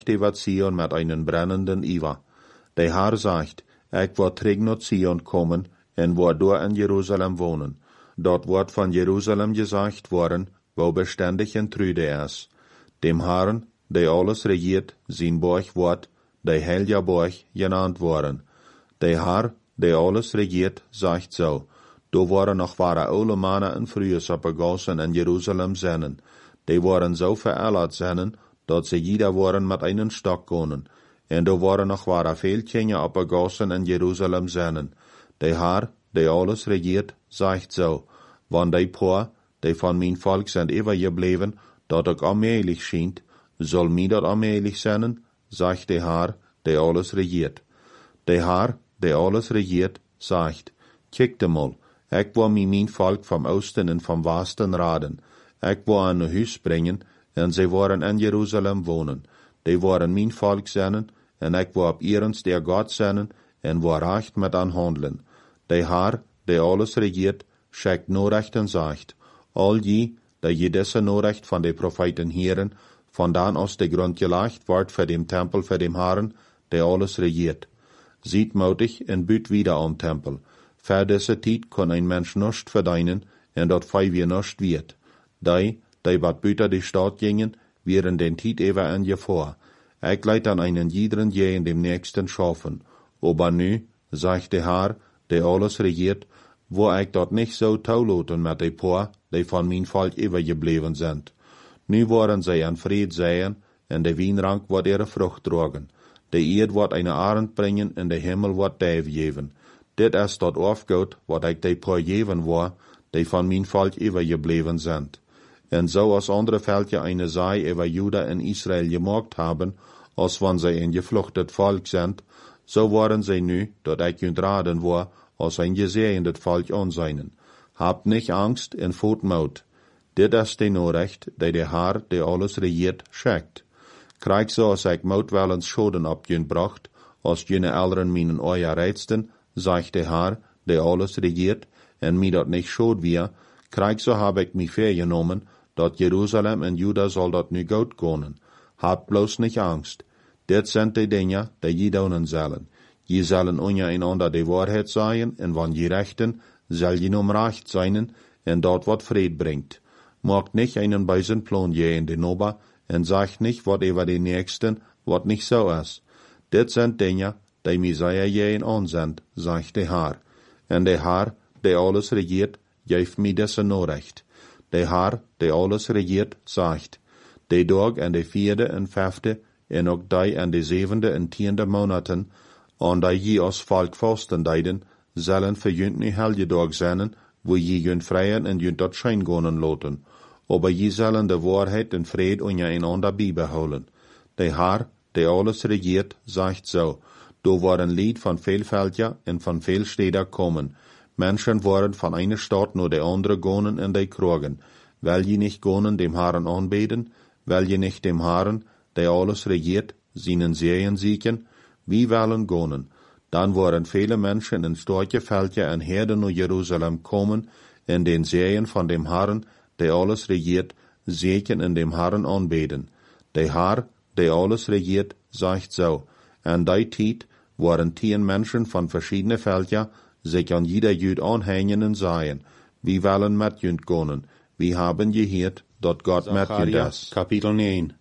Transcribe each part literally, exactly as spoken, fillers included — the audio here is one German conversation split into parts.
über Zion mit einen brennenden Iwa. Der Herr sagt, ich wird terug nach Zion kommen, und wird dort in Jerusalem wohnen. Dort wird von Jerusalem gesagt worden, wo beständig in Trüde ist. Dem Herrn, der alles regiert, sein Burg wird, der heilige Burg genannt worden. Der Herr, der alles regiert, sagt so, do waren noch wahre alle Männer in Frühes abgegossen in Jerusalem sennen. Die waren so verärgert sennen, dat sie jeder waren mit einem Stock gehen. Und do waren noch wahre viel Kinder abgegossen in Jerusalem sennen. Der Herr, der alles regiert, sagt so, wann die Paar, die von mein Volk sind übergeblieben, dat ich allmählich schient, soll mir dat allmählich sein, sagt der Herr, der alles regiert. Der Herr, der alles regiert, sagt, kick mal, ich will mir mein Volk vom Osten und vom Westen raden. Ich will an ein Haus bringen, und sie wollen in Jerusalem wohnen. Die wollen mein Volk sein, und ich will ab ihrens der Gott sein, und will recht mit anhandeln. Der Herr, der alles regiert, schickt Nachricht und sagt, all die, die jedesse Nachricht von den Propheten hören, von dann aus der Grund gelegt wird für den Tempel für den Herrn, der alles regiert. Sieht mutig und büt wieder am Tempel. Für diese Zeit kann ein Mensch nicht verdienen, und dort fei wir nicht wird. Die, die wat büter die Stadt gingen, wären den Tiet ewer in vor. Ich leit an einen jeden je in dem nächsten schaffen. Aber nu, sagt der Herr, der alles regiert, wo ich dort nicht so taulauten mit de Paar, die von mein Volk übergeblieben sind. Nu wollen sie an Fried sehen, und der Wienrank wird ihre Frucht tragen. Der Erd wird eine Arend bringen, und der Himmel wird Dave geben. Dit ist dort aufgeht, wat ich de Paar geben war, die von mein Volk übergeblieben sind. Und so als andere Völker eine Sei über Juda und Israel gemacht haben, als wenn sie ein gefluchtet Volk sind, so waren sie nu, dat ich jünd raden war, als ein gesehenet Volk anseinen. Habt nicht Angst und fort Mut. Dit ist die Nachricht, die der Herr, der alles regiert, schickt. Krieg so, als ich Mut wellens Schoden abjünd bracht, als jene Eltern meinen euer reizten, sagt der Herr, der alles regiert, und mir dat nicht schuld wir, krieg so hab ich mich vergenommen, dat Jerusalem und Juda soll dat nu gut gehen. Habt bloß nicht Angst. Dit sind die Dinge, die je doen sollen. Je sollen untereinander die Wahrheit sagen, und wann je rechten, soll je um Recht sein, und dort wat Fried bringt. Macht nicht einen bösen Plan je in den Ober, und sagt nicht, wat über den Nächsten, wat nicht so ist. Dit sind Dinge, die Messiah je in uns sind, sagt der Herr. Und der Herr, der alles regiert, geeft mir diese Nachricht. Der Herr, der alles regiert, sagt, die Tag an de vierde und fünfte, en ook die an de zevende und tiende Monaten, an die je als Volk fasten deiden, zullen für jünd nie helge Tag sein, wo je jünd freien und jünd dort schein gonen loten. Aber je sollen de Wahrheit und Fried untereinander beibehalten. Der Herr, der alles regiert, sagt so, do waren Lied von viel Völker und von viel Städter kommen. Menschen waren von einer Stadt nur der andere gonen in die Krogen. Weil je nicht gonen dem Herrn anbeten, weil je nicht dem Herrn, der alles regiert, seinen Serien siegen, wie wollen gonen. Dann waren viele Menschen in starke Völker und Herden nach Jerusalem kommen, in den Serien von dem Herrn, der alles regiert, siegen in dem Herrn anbeten. Der Herr, der alles regiert, sagt so, an die Zeit waren zehn Menschen von verschiedenen Völkern, sich an jeder Jüd anhängen und sagen, wir wollen mit Jüd gehen, wir haben gehört, dort Gott mit Jüd ist. Kapitel neun.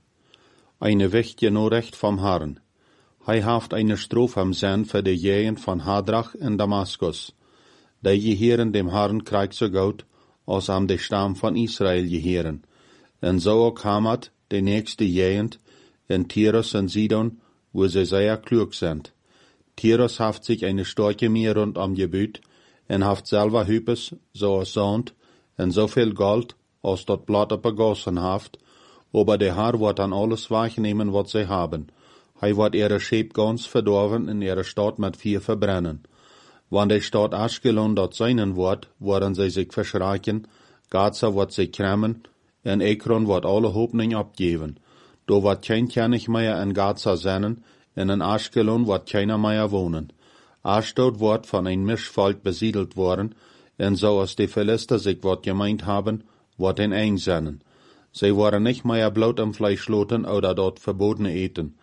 Eine wichtige Nachricht vom Herrn. Hij haft eine Strophe am Sinn für die Jähen von Hadrach in Damaskus. Die gehören dem Herrn Krieg so gut, als am der Stamm von Israel gehören. Und so auch Hamat, die nächste Jähend, in Tyrus und Sidon, wo sie sehr klug sind. Tyrus haft sich eine starke Meer rund am Gebiet, und haft selber Hüpes, so als Sand, und so viel Gold, als dort Blatt begossen haft, aber der Herr wird an alles wegnehmen, was sie haben. Hij wird ihre Schäb ganz verdorven in ihre Stadt mit Vier verbrennen. Wann die Stadt Aschkelon dort sein wird, werden sie sich verschrecken, Gaza wird sich kremmen, und Ekron wird alle Hoffnung abgeben. Da wird kein König mehr in Gaza sein, und in Aschkelon wird keiner mehr wohnen. Ashdod wird von einem Mischvolk besiedelt worden, und so als die Philister sich wat gemeint haben, wird ein eng sein. Sie werden nicht mehr Blut im Fleisch loten oder dort verbotene eten.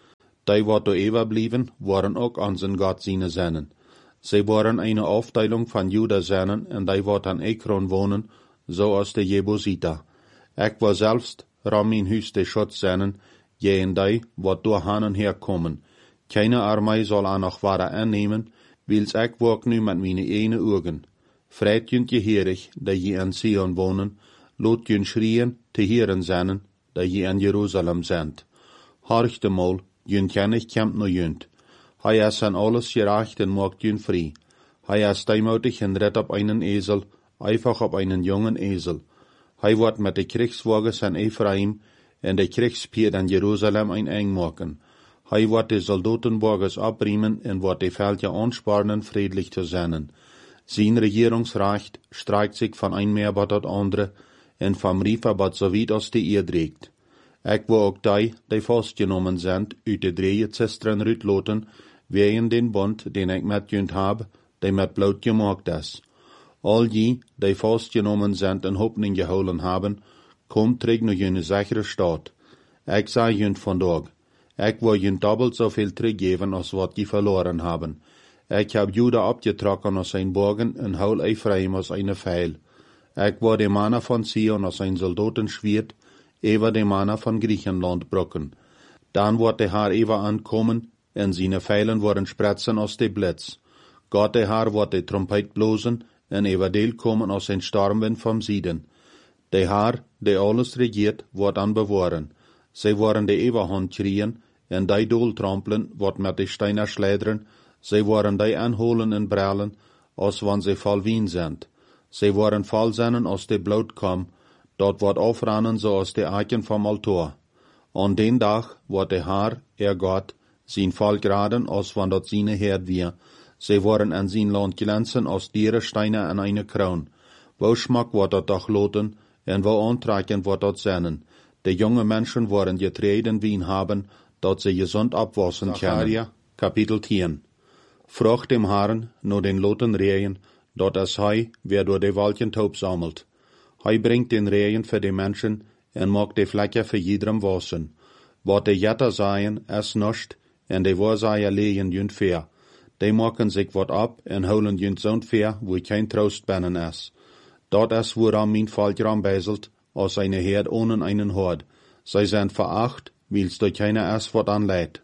Die, wat do Eva blieben, waren ook an zijn Gott seine Sennen. Sie waren eine Aufteilung von Juda Sennen, en die wat an Ekron wohnen, so als de Jebusiter. Ik war selbst ram in Hüs de Schutz Sennen, je en die, wat door hanen herkommen. Keine Armee soll an noch ware annehmen, wils ik wog nu met meine ene Augen. Freit jünt je herig, da je in Sion wohnen, lot jünt schrien, te hieren sennen, da je in Jerusalem sind. Horch de mol, jünt kennig kämp no jünt. Hij is aan alles geracht en maakt jünt vrij. Hij is steimutig en redt op einen Esel, einfach op einen jungen Esel. Hij wordt met de Kriegswagens aan Ephraim en de Kriegspier aan Jerusalem ein eng maken. Hij wordt de Soldatenwagens abriemen en wordt de Veldje ansparen, friedlich zu sein. Sein Regierungsrecht streikt sich von ein Meerbad tot andere en vom Rieferbad so weit als die ihr trägt. Ik wil ook die, die vastgenomen zijn, uit de drie zesteren uitloten, wegen den Bund, den ik met junt heb, die met bloed gemaakt is. Al die, die vastgenomen zijn en hoopning gehouden hebben, kom terug naar jullie sichere stad. Ik zei junt vandaag, ik wil junt dubbelt zoveel teruggeven als wat je verloren hebben. Ik heb Juda opgetrokken als een bogen en hou Ephraim als een veil. Ik wil de mannen van Sion als een soldaten schwiert, ever de mannen van Griechenland brokken. Dan wordt de Haar ever aankomen, en zijn veilen worden spretsen als de blitz. Gott de Haar wordt de trompet blozen, en ever deel komen als een stormwind vom Zieden. De Haar, die alles regiert, wordt aan bewahren. Zij worden de Everhand schreien, en die doel trampelen, wordt met de steiner schleideren. Zij worden die aanholen en brellen, als wanneer zij vol wien zijn. Zij worden vol zijn als de bloed kom, dat wordt afrennen zoals de eiken vom altaar. An den dag wordt de Haar, er Gott, zijn volk raden, als wanneer dat zijn Herd weer. Zij worden aan zijn land glänzen als dierensteine aan eine kroon. Wo schmack wordt dat doch loten, en wo aantrekken wordt dat zennen. De jonge mensen worden getreden wien haben, dat ze gezond abwassen können. Kapitel tien. Vroeg dem Herrn, no den loten Regen, dat is hij, wer door de wolken taub sammelt. Hij bringt den Regen für de Menschen, en maakt de vlekken für jedem wassen. Wat de jetter seien, is nischt, en de waarseier legen junt fair. Die maken sich wat ab, en holen junt zo'n fair, wo kein Trost binnen is. Dat is woran mijn volk rambezelt, als eine Herd ohne einen Hort. Zij zijn veracht, wils door keiner is wat anleidt.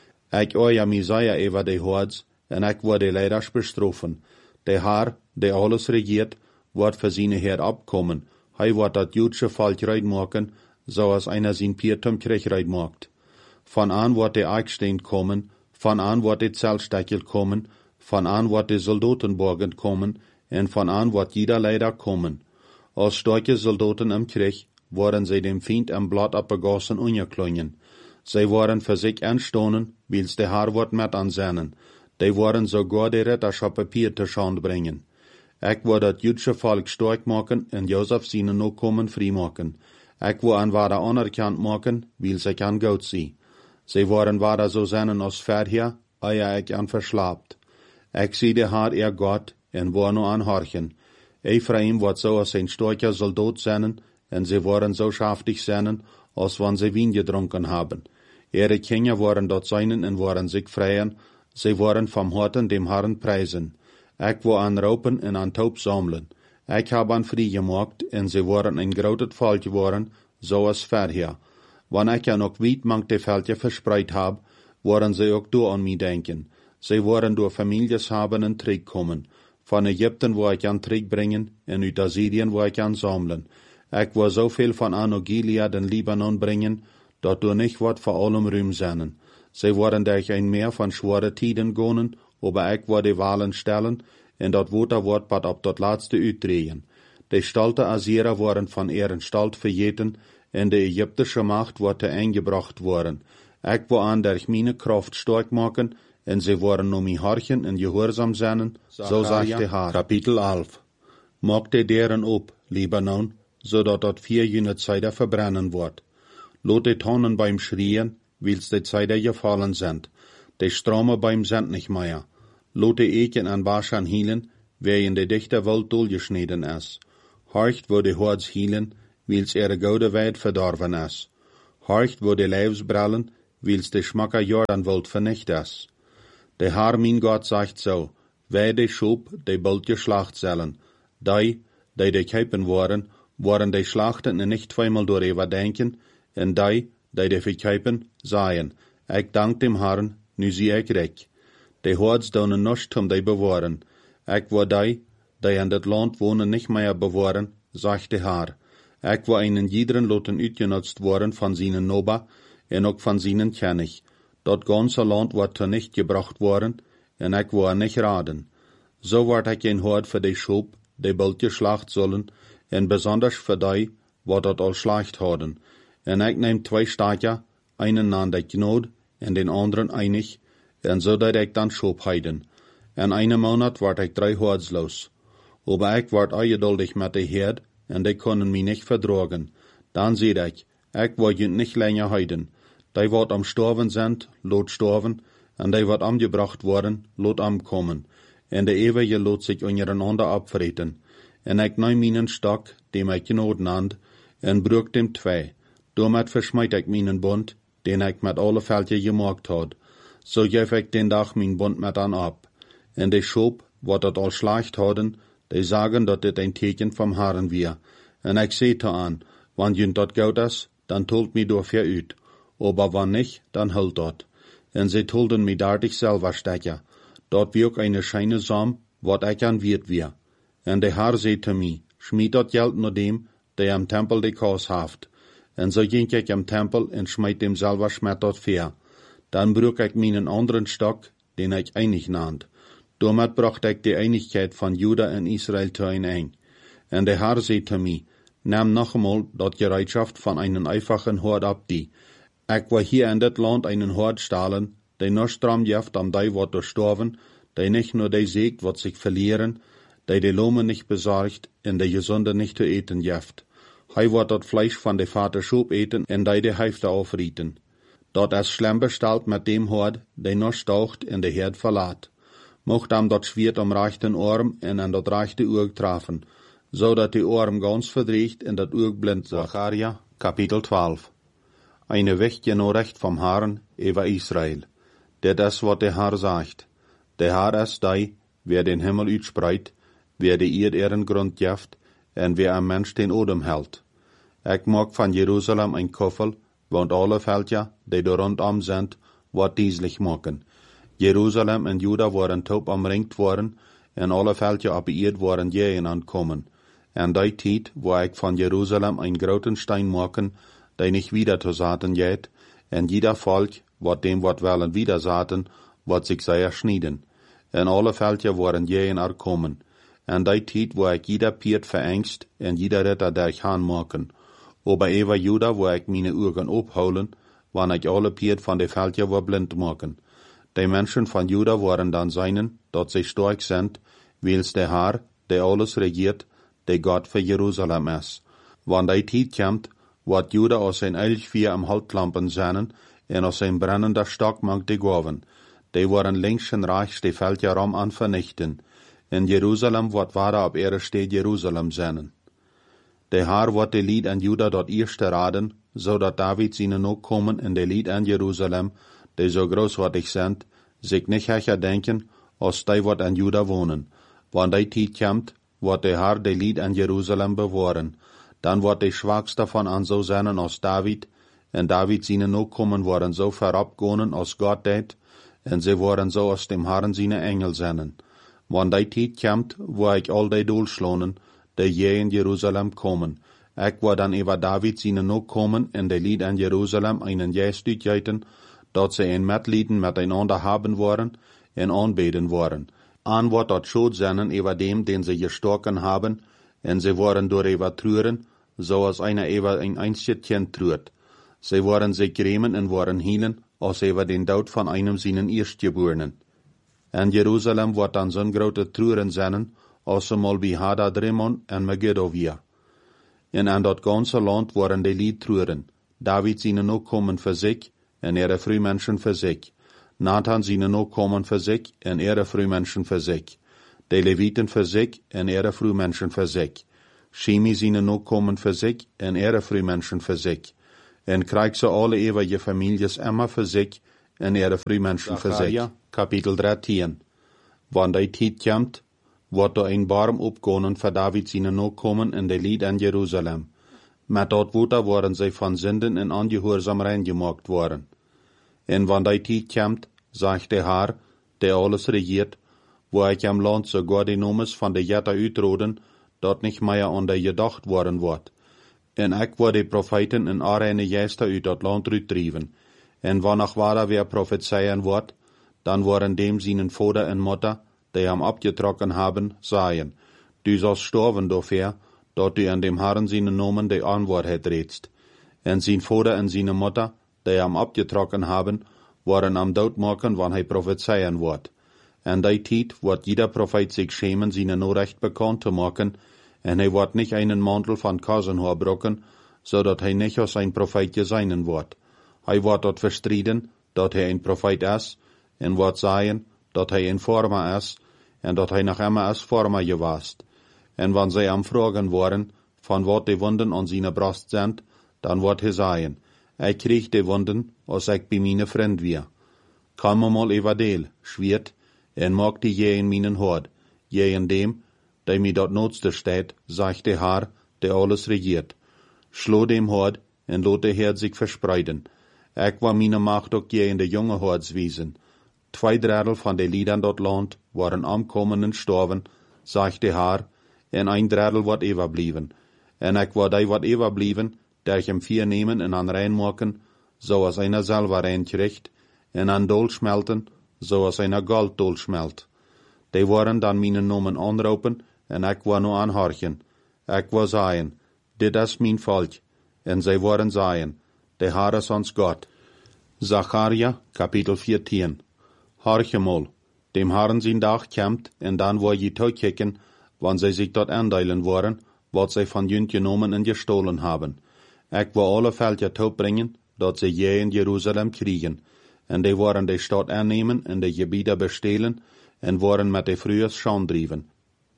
Ik oja Misaja over de Hords, en ik word de leiders bestrafen. De Haar, die alles regiert, wordt voor zijn Herd abkommen. Hij wordt dat Jüdische Volk reitmaken, zoals einer zijn Piertum Krieg reitmaakt. Van aan wordt de Eichstein kommen, van aan wordt de Zeltstechel kommen, van aan wordt de Soldatenborgen kommen, en van aan wordt jeder Leider kommen. Als starke Soldaten im Krieg worden sie dem Feind im Blut abgegossen ungeklungen. Sie waren für sich anstonen, wils de Haar wordt met ansennen. Die waren sogar de Ritterschap Papier te Schand bringen. Ik wil dat Jüdische Volk stark maken en Josef seine Nachkommen frei maken. Ik wil an ware anerkannt maken, wils ik an Gott zie. Sie waren ware so sennen als verher, eia ik an verslaapt. Ik zie de Haar er Gott, en war no an horchen. Ephraim wordt zo als een starker Soldat sennen, en sie waren so schaftig sennen, als wann sie Wien gedrunken haben. Ihre Kinder waren dort seinen en waren sich freien, sie waren vom Horten dem Herrn preisen. Ik wil an Raupen en an Taub sammeln. Ik heb an vrij gemaakt, en sie waren een groot volk geworden, zoals verher. Wanneer ik ja nog weit mank de veldje verspreid heb, waren sie ook door an mij denken. Sie waren door families haben en terugkommen. Van Egypten wil ik aan terugbrengen, en uit Assyrien wil ik aan sammeln. Ik wil zoveel van Ano Gilead en Libanon brengen, dat du nicht wat voor allem ruim zijn. Sie worden durch ein Meer van schwere tijden gonen, aber ik wil de walen stellen, en dat water wordt pat op dat laatste uitdrehen. De stalte Assyrer worden van ihren Stalt verjeten, en de Ägyptische Macht wordt eingebracht worden. Ik wil aan durch meine Kraft stark maken, en sie worden om mij horchen en gehoorzaam zijn, zo zegt de Haar. Kapitel elf. Maak de deren op, Libanon, zodat dat vier jene Zeider verbrennen wordt. Lot de Tonnen beim Schrien, wils de Zeider gefallen sind. De Strome beim sind nicht mehr. Lot de Eken an Baschan hielen, wegen de dichte Wald durchgeschnitten is. Horcht wo de Hords hielen, wils ihre goude Weid verdorven is. Horcht wo de Leibsbrallen, wils de schmacker Jordan wilt vernichtes. De Haar mein Gott sagt so, wij de Schub, de bald geschlacht zullen. Die, die de Kuipen waren, waren de Schlachten en nicht zweimal door überdenken, en die, die de verkuipen, sagen, ik dank dem Herrn, nu zie ik recht. De hoords doen nichts om die bewaren. Ik wil die, die in dat land wonen, nicht mehr bewaren, sagt de Herr. Ik wil einen jiederen loten uitgenutzt worden van zijn Noba, en ook van zijn König. Dat ganze land wordt zunicht gebracht worden, en ik wil nicht raden. So wordt ik een hoord voor de Schub, die bald geschlacht zullen, en besonders voor die, wat dat al schlacht hadden. En ik neem twee staatja, einen aan de knood, en den anderen einig, en so dat ik dan Schub heiden. En een maand word ik drei hoordsloos. Aber ik word ungeduldig met de herd, en die kunnen mij nicht verdragen. Dan zie ik, ik wil je nicht länger heiden. Die wat am Storven sind, lot storven, en die wat amgebracht worden, lot amkommen. En de eeuwige lot sich untereinander abvreten. En ik neem mijn stok, dem ik genood nand, en bruk dem twee. Daarmet versmijt ik mijn bond, den ik met alle veldje gemaakt had. So geef ik den dag mijn bond met aan ab. En de Schub, wat dat al schlacht hadden, die sagen dat dit een teken vom Herrn wir. En ik zei aan, wanneer je dat goud is, dan tolt mij door ver uit. Aber wann nicht, dan hult dat. En ze tolden mij daardig selber stecken. Dat wie ook eine scheine Sam, wat ik aan wird wir. En de Herr zei te mij, schmied dat geld naar dem, die am Tempel de Kaas haft. En so ging ik am Tempel en schmied dem selber schmet dat ver. Dan bruk ik mijn anderen stok, den ik einig naand. Damit bracht ik de einigkeit van Juda en Israel ein. En de Herr zei te mij, neem nog eenmaal dat gereitschaft van einen einfachen Hord ab die. Ik wil hier in dit land einen Hord stalen, die noch stram jeft am die wat gestorven, die nicht nur die sägt wat sich verlieren, die die Lohme nicht besorgt en die Gesunde nicht zu eten jeft. Hij wordt dat Fleisch van de Vater Schub eten en die de Hälfte aufrieten. Dat is schlimm bestalt met dem Hord, die noch staucht en de Herd verlaat. Mocht am dat Schwert am rechten Arm en an dat rechte Oog treffen, so dat die Arm ganz verdreht en dat Oog blind wordt. Zacharia, Kapitel twaalf. Eine Weg genau recht vom Herrn über Israel. Dit is wat de Herr sagt. De Herr is die, wer den Himmel uitspreit, wer die Erd ihren Grund jeft, en wer am Mensch den Odem hält. Ik maak van Jerusalem ein Koffel, want alle veldja, die er rondom sind, wat dieslich maken. Jerusalem en Juda waren taub omringt worden, en alle veldja op de Erd waren jähen ankommen. En die tijd, wo ik van Jerusalem ein groten Stein maken, die nicht wieder zu saten jet, en jeder Volk, wat dem wat willen wieder saten, wat sich sehr schnieden. En alle veldja waren jähen ankommen. En die tijd, wo ik jeder Piert verengst, en jeder Ritter durch Haan maken. Aber über Juda, wo ik meine Augen opholen, wann ik alle Piert van de veldja wo blind maken. Die Menschen von Juda waren dann seinen, dat sie stark sind, wils der Herr, der alles regiert, der Gott für Jerusalem ist. Wann die Zeit kommt, wird Juda aus sein Elchvier am Haltklampen seinen, en aus sein brennender Stock mag die Gaven. Die waren links und rechts die Feldja rum an vernichten. In Jerusalem wird wahre ab ihre steht Jerusalem seinen. Der Herr wird die Lied an Juda dort erste raden, so dat David seine noch kommen in der Lied an Jerusalem, die so großartig sind, sich nicht hecher denken, als die wat an Juda wohnen. Wann die Zeit kommt, wird der Herr die Lied an Jerusalem bewahren. Dann wird die Schwachste von an so sein als David, en David seine noch kommen waren so verabgehen als Gott det, en sie waren so aus dem Herrn seine Engel sein. Wann die Zeit kommt, wo ich all die durchschlonen, die je in Jerusalem kommen. Ich will dann über David seine noch kommen en die Lied an Jerusalem einen Jästüt jeiten, dat sie ein Mitlieden miteinander haben wollen en anbeten wollen. An wird dat schuld sein über dem, den sie gestorken haben, en sie wollen door über trüren, so als einer über ein einziges Kind trürt. Sie wollen sich grämen en wollen hielen, als über den Tod von einem seinen Erstgeborenen. En Jerusalem wird dann so'n grote trüren sein, als mal wie Hadadrimmon en Megiddo wir. En an dat ganze Land waren die Lied trüren. David seine noch kommen für sich, en ihre Frühmenschen für sich. Nathan seine noch kommen für sich, en ihre Frühmenschen für sich. Die Leviten für sich, en ihre Frühmenschen für sich. Shimi seine noch kommen für sich, en ihre Frühmenschen für sich. En krijgt ze alle eeuwige families immer für sich en ihre Frühmenschen für sich. Kapitel dreizehn. Wann die Tijd komt, wordt er een barm opkomen voor David zijn nakomen in de lied in Jeruzalem. Met dat woord worden zij van zinden en ongehoorzaam reingemaakt worden. En wanneer die tijd komt, zegt de Heer, der alles regiert, wo ik am land sogar die nomes van de Jette uitroden, dat niet meer aan de gedacht worden wordt. En ik word de profeten en arene Geister uit dat land uitdrijven. En wanneer waar weer prophezeien wordt, dan worden dem zijn vader en moeder, die hem abgetrokken hebben, zeggen, du sollst sterven dafür, dat du an dem Herrn seine Namen die Antwort redst. En zijn vader en zijn moeder, die hem abgetrokken hebben, worden am dood maken, wanneer hij prophezeien wordt. En die tijd wordt jeder Prophet sich schämen, seine Nachricht bekannt te maken, en hij wordt niet einen Mantel van Kasenhaar brokken, zodat hij niet als een Prophet zijn wordt. Hij wordt dat verstrijden, dat hij een Prophet is, en wordt zeggen, dat hij een Vormer is, en dat hij nog immer als Vormer geweest. En wanneer zij am vragen worden, van wat die Wunden aan zijn Brust zijn, dan wordt hij zeggen, ik kreeg die Wunden, als ik bij mijn vriend weer. Kom me mal even deel, schwert, en maak die je in mijn hart, je in dem, die mij dat noodste steht, zegt de Heer, der alles regiert. Slo dem hart, en laat de Heer zich verspreiden. Ik war mijn macht ook je in de jonge hartswezen. Twee drittel van de lieden dat land waren omkomen en sterven, zegt de Heer, en een drittel wordt overblijven. En ik word die wat overblijven, der ich hem vier nemen en aan rein maken, zoals einer selber rein kriegt, en aan dol smelten, zoals einer gold dol smelt. Die waren dan mijn nomen aanroepen, en ik word nu aanhorchen. Ik word zeggen, dit is mijn volk, en zij worden zeggen, de Heer is ons God. Zacharia, Kapitel veertien. Horche mal, dem Herrn zijn dag komt, en dan word je toekijken, wanneer zij zich dort aandelen worden, wat zij van jünt genomen en gestohlen hebben. Ik wil alle veldje toebrengen, dat zij je in Jeruzalem kriegen, en die worden de stad aannemen en de gebieden bestelen, en worden met de vrues schaandrieven.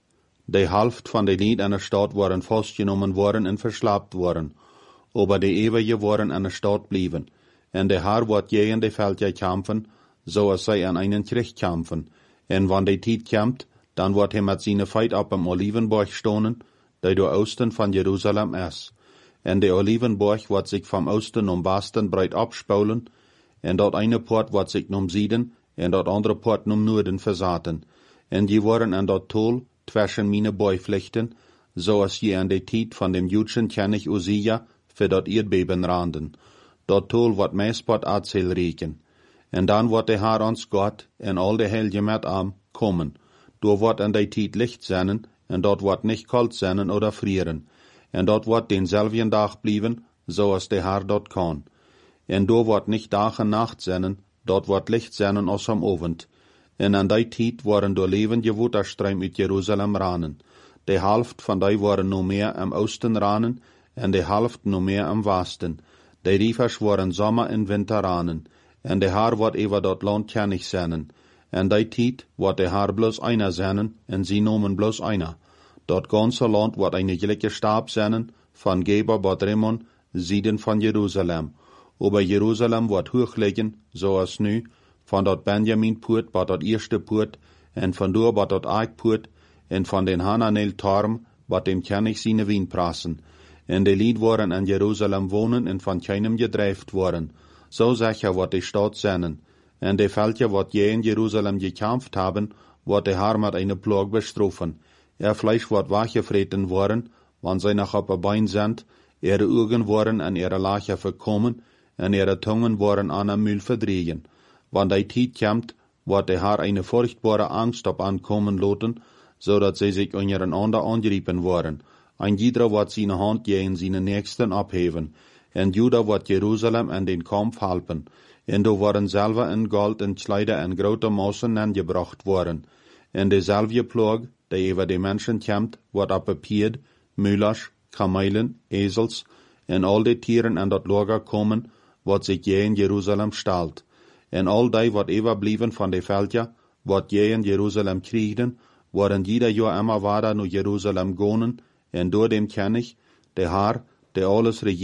De helft van de lied aan de stad worden vastgenomen worden en verslaapt worden, aber de eeuwige worden aan de stad blijven, en de Heer wordt je in de veldje kampen, zoals zij aan einen Krieg kämpfen. En wanneer die tijd komt, dan wordt hij met zijn feit op een Olivenborg stonen, die door oosten van Jeruzalem is. En de Olivenborg wordt zich van oosten om westen breit opspulen, en dat ene poort wordt zich om zuiden, en dat andere poort om noorden verzaten. En die worden aan dat tol tussen mijn boyvlechten, zoals je aan de tijd van dem Judschen König Usia für dat Erdbeben randen. Dat tol wordt meespot erzähl reken. En dan wordt de Heer ons God en al de Heilige met am kommen. Door wordt aan die tijd licht zijn, en dat wordt niet kalt zijn oder frieren. En dat wordt denzelfden dag blijven, zoals de Heer dat kan. En door wordt niet dag en nacht zijn, dat wordt licht zijn als am Abend. En aan die tijd worden door levende waterstruim uit Jeruzalem ranen. De helft van die worden no meer am oosten ranen, en de helft no meer am westen. De rivers worden zomer en winter ranen. En de Heer wordt over dat land kennig zijn. En die tijd wordt de Heer bloos einer zijn, en sie nomen bloos einer. Dat ganze land wordt een gelijke stab zijn, van Geber tot Rimmon, Zieden van Jeruzalem. Aber Jeruzalem wordt hoog liggen, zoals nu, van dat Benjamin-poort tot dat eerste poort, en van door tot dat Eikpoort, en van den Hananel-Torm, wat dem kennig zijn wien prassen. En de lied worden in Jeruzalem wonen en van keinem gedrijft worden. So sicher wird die Stadt sein, en de Völker, wat je in Jeruzalem gekämpft haben, wird der Herr mit einer Plage bestrafen. Ihr Fleisch wird weggefressen worden, wann sie noch auf der Bein sind, ihre Augen worden an ihre Lache verkommen, en ihre Zungen worden an am Müll verdrehen. Wann die Zeit kommt, wird der Herr eine furchtbare Angst auf ankommen lassen, so dass sie sich untereinander angreifen werden. Ein jeder wird seine Hand gegen seine Nächsten abheben, en Juda wordt Jeruzalem en den Kampf helpen, en do worden selber in Gold en Kleider en grote Massen aangebracht worden. En dezelfde ploeg, die over de mensen komt, wordt op papier, mullers, kamelen, ezels, en al de tieren aan dat lager komen, wat zich je in Jeruzalem stelt. En al die wat overblijven van de veldje, wat je in Jeruzalem kriegen, worden jeder jaar immer weiter naar Jeruzalem gaan, en door dem ken ik, de Heer, der alles regiert,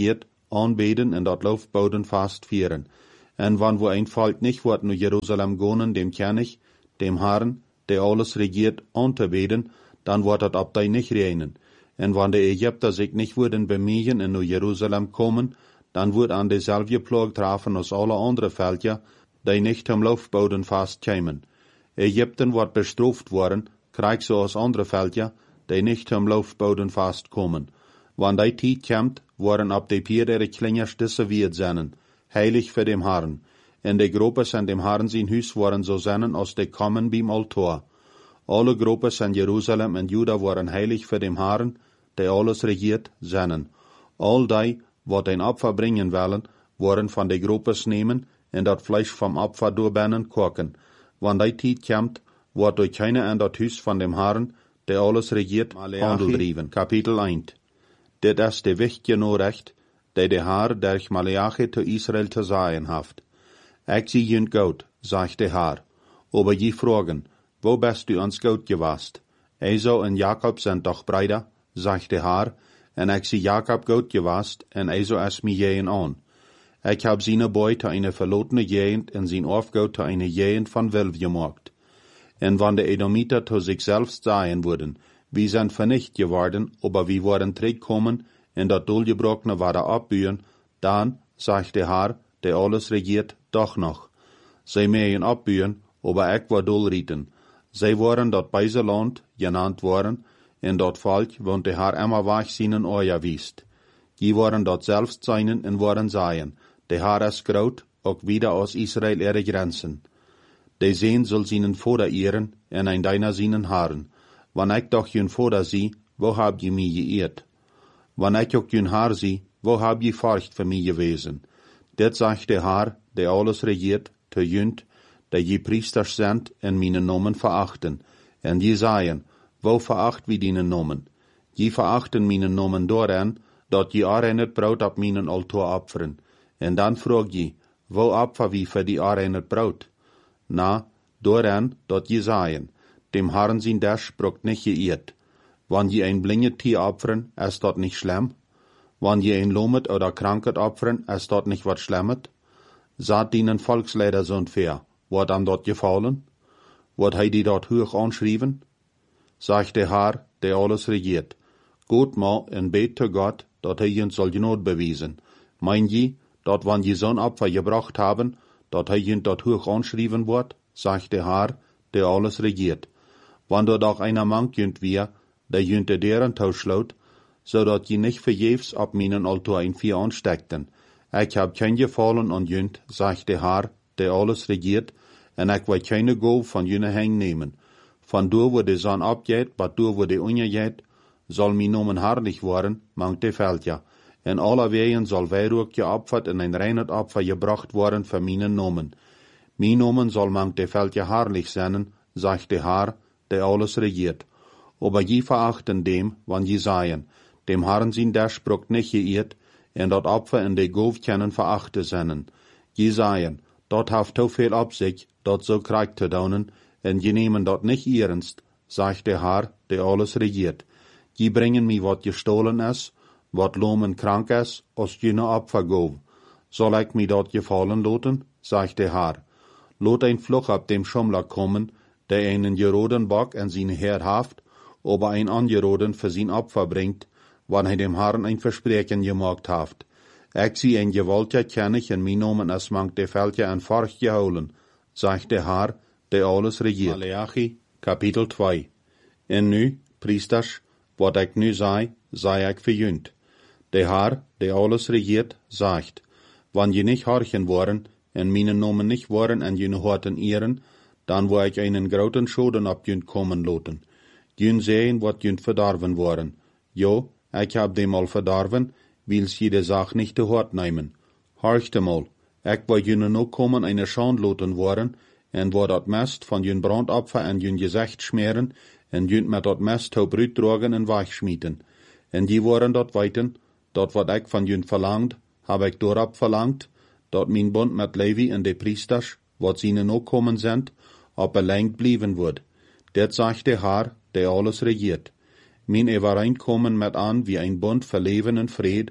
aanbeden en dat loofboden vastvieren. En wanneer wo een volk niet wordt naar Jeruzalem gonen, dem König, dem Herrn, der alles regiert, aan te beden, dan wordt dat op die niet reinen. En wanneer de Egypter zich niet worden bemühen en naar Jeruzalem komen, dan wordt aan dezelfde ploeg treffen als alle andere volken, die niet am loofboden vastkomen. Egypten wordt bestraft worden, krijg zoals andere volken, die niet am loofboden vastkomen. Wanneer die tijd komt, worden op de pier ihre klingers disserviert zijn, heilig für dem Herrn. En de gropes en dem Herrn zijn huis worden zo zijn als de kommen beim altaar. Alle gropes in Jeruzalem en Juda worden heilig für dem Herrn, der alles regiert, zijn. Al die, wat een Opfer bringen willen, worden van de gropes nemen en dat Fleisch vom Opfer doorbennen koken. Wanneer die tijd komt, wordt door keine in dat huis van dem Herrn, der alles regiert, handel drijven. Kapitel één. Dit is de wichtige Nachricht, die de Herr durch Malachi zu Israel zu sagen haft. Ich zie jünd gut, sagt der Herr, aber je fragen, wo bist du uns gut gewast? Esau und Jakob sind doch Brüder, sagt der Herr, en ich zie Jakob gut gewast, en Esau ist mir jähen an. Ich hab seine Boy zu eine verlotene Gegend en sein Aufgaut zu eine Gegend von Wilf gemacht. En wann de Edomiter zu sich selbst sagen würden, wir sind vernicht geworden, aber wir waren zurückgekommen, en dat Dolgebrochene war da abbühen, dann, sagt der Herr, der alles regiert, doch noch. Sie mähen abbühen, aber ich war Dolrieten. Sie waren dort beise Land genannt worden, en dort Volk, wont der Herr immer wach seinen Euer wiest. Die waren dort selbst seinen en waren seien, der Herr ist groot, auch wieder aus Israel ihre Grenzen. De Sehen soll seinen Vater ehren, en ein deiner seinen Haaren. Wann ich doch jün Vater sie, wo hab je mich geehrt? Wann ich auch jün Haar sie, wo hab je Furcht für mich gewesen? Dit sagt der Herr, der alles regiert, te jünd, der je Priesters sind en meine Nomen verachten. En je sagen, wo veracht wie die Nomen? Je verachten meine Nomen doorheen, dat je arennet Braut op mijn altaar opferen. En dan fragt je, wo opfer wie für die arennet Braut? Na, doorheen, dat je sagen, dem Herrn sein Dash brokt nicht geirrt. Wann je ein blinget Tier opfern, ist dort nicht schlimm? Wann je ein lomet oder kranket opfern, ist dort nicht wat schlimmet? Saht dienen Volksleider so fair, wat am dort gefallen? Wat hei die dort hoch anschrieben? Sagt der Herr, der alles regiert. Gut mal en bet zu Gott, dat hei jünd soll Not bewiesen. Mein je, dat wann je so'n Opfer gebracht haben, dat hei jünd dort hoch anschrieben wird, sagt der Herr, der alles regiert. Wann dort auch einer mank jünd wir, der jünd der deren tauschlaut, so dat je nicht verjefs ab meinen Altar ein Vier ansteckten. Ich hab kein Gefallen an jünd, sagt der Herr, der alles regiert, en ich will keine Go von jüne Heng nehmen. Von du, wo de Sonne abgeht, bat du, wo de untergeht, soll mi Nomen herrlich worden, mangt de Veltja. En aller Wegen soll Weihruk geopfert en ein reinet Opfer gebracht worden für meinen Nomen. Mi Nomen soll mangt de Veltja herrlich sein, sagt der Herr, der alles regiert. Aber je verachten dem, wann je seien, dem Herrn sin Dash brokt nicht geirrt, en dat Opfer in de Gov kennen verachte sennen. Je seien, dort haft to viel ab sich, dort so Krieg te daunen, en je nemen dat nicht ernst, sagt der Herr, der alles regiert. Je bringen mi wat gestohlen is, wat lomen krank is, als jene Opfer gov. Soll ich mi dort gefallen loten, sagt der Herr. Lot ein Fluch ab dem Schummler kommen, der einen geroden Bock en seine Herr haft, aber ein angeroden für sein Opfer bringt, wann er dem Herrn ein Versprechen gemacht haft. Ich sie ein gewaltiger König en mein Nomen es mangt de Veltja en Furcht geholen, sagt der Herr, der alles regiert. Malachi, Kapitel zwei. En nu, Priesters, wat ich nu sei, sei ich verjünd. Der Herr, der alles regiert, sagt, wann je nicht horchen worden, en meinen Nomen nicht waren en jene horten ihren, dann wo ich einen groten Schoden ab jünd kommen loten. Jün sehen, wat jünd verdorven worden. Jo, ich hab dem al verdorven, wils jede Sach nicht te hort nehmen. Horchte mal, ich war jüne no kommen eine Schand loten worden, en wo dat Mest von jün Brandopfer en jün Gesicht schmieren, en jünd met dat Mest to Brüt drogen en weichschmieten. En die waren dort weiten, dort wat ich von jün verlangt, hab ich dorab verlangt, dort min Bund met Levi en de Priesters, wat sie no kommen sind, ob er lengt blieben wird. Det sagt der Herr, der alles regiert. Min Evereinkommen met an wie ein Bund für Leben und Fried,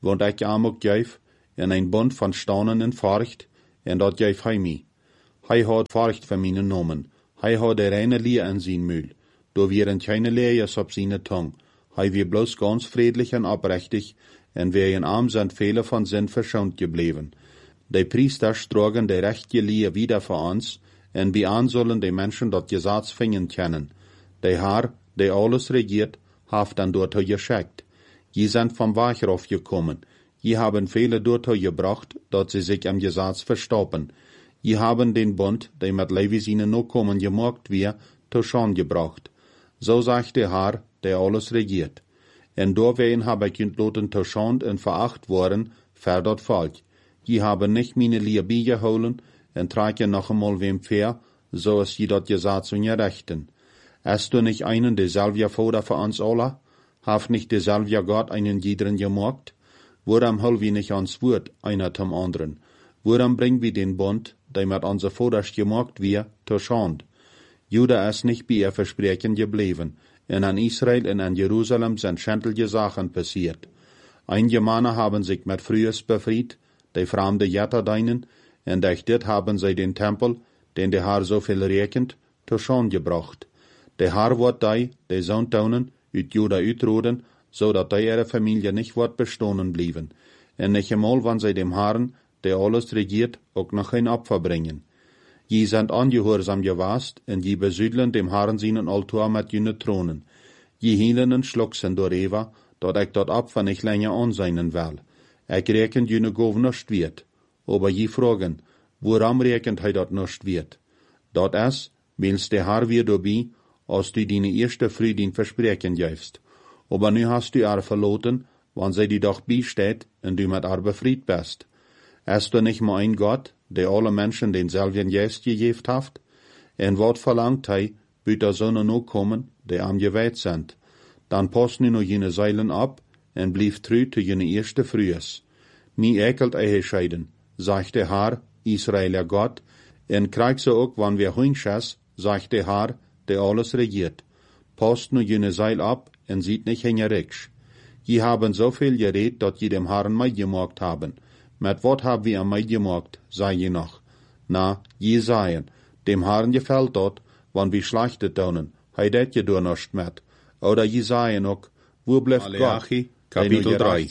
want ik am ook geef, en een bond van stonen en furcht, en dat geef hij mij. Hij had furcht van mijn nomen, hij had de reine leer in zijn muil, door wieren keine leers op zijn tong, hij weer bloos ganz friedlich en oprechtig, en weer in arm zijn vele van zin verschont gebleven. De priesters drogen de rechte leer wieder voor ons, en bij aan zullen de mensen dat Gesetz vingen kennen. De Haar, de alles regiert, heeft dan dorthin geschickt. Je zijn van Wacher afgekommen. Je haben vele dorthin gebracht, dat ze zich am Gesetz verstoppen. Je haben den Bund, der mit Levi seine Nachkommen gemacht wird, zur Schande gebracht. So sagt der Herr, der alles regiert. En doorwegen habe ich entloten zur Schande und veracht worden, für dat Volk. Je haben nicht meine Leer beigeholen, en tragen noch einmal wem fair, so ist je dat Gesetz ungerechten. Hast du nicht einen derselbe Vater für uns alle? Haft nicht derselbe Gott einen jederen gemacht? Woran hol wir nicht ans Wort, einer zum anderen? Woran bringen wir den Bund, der mit unser Vaters gemacht wird, zur Schande? Juda ist nicht bei ihr Versprechen geblieben, und an Israel und an Jerusalem sind schändliche Sachen passiert. Einige Männer haben sich mit Frühes befreit, die fremde Jätter deinen, und durch dit haben sie den Tempel, den der Herr so viel rekent, zur Schande gebracht. Der Herr wird die, die Sonntonen, ut Juda utroden, so dat die ihre Familie nicht wird bestohlen blieben, und nicht einmal, wenn sie dem Herrn, der alles regiert, auch noch ein Opfer bringen. Je sind angehorsam gewast, und je besüdeln dem Herrn seinen Altar mit jene Thronen. Je hielen en schlucksen door Eva, dat ik dat Opfer nicht länger anseinen will. Ik reken jene gov nicht wird. Aber je fragen, woran rekent hij dat nicht wird? Dat is, wils der Herr wir dabei, als du deine erste Früh den Versprechen gibst. Aber nu hast du er verloten, wann sie die doch beisteht, und du mit er befried bist. Ist du nicht mal ein Gott, der alle Menschen denselben Geist gegeben hat? En wat verlangt hij, wird der Sonne noch kommen, die am geweiht sind? Dann passt nu noch jene Seilen ab, en blieb treu zu jene erste Frühes. Mi ekelt ehe scheiden, sagt der Herr, Israeler Gott, en krieg so auch, wann wir hunschas, sagt der Herr, der alles regiert. Passt nu jene Seil ab, en sieht nicht hingericks. Je haben so viel geredet, dat je dem Herrn Meid gemacht haben. Mit wat hab wir am Meid gemacht, sei je noch. Na, je seien, dem Herrn gefällt dort, wann wir schlechtet tun, hei det je do nicht mit. Oder je seien auch, wo bleibt Gott? Kapitel drei.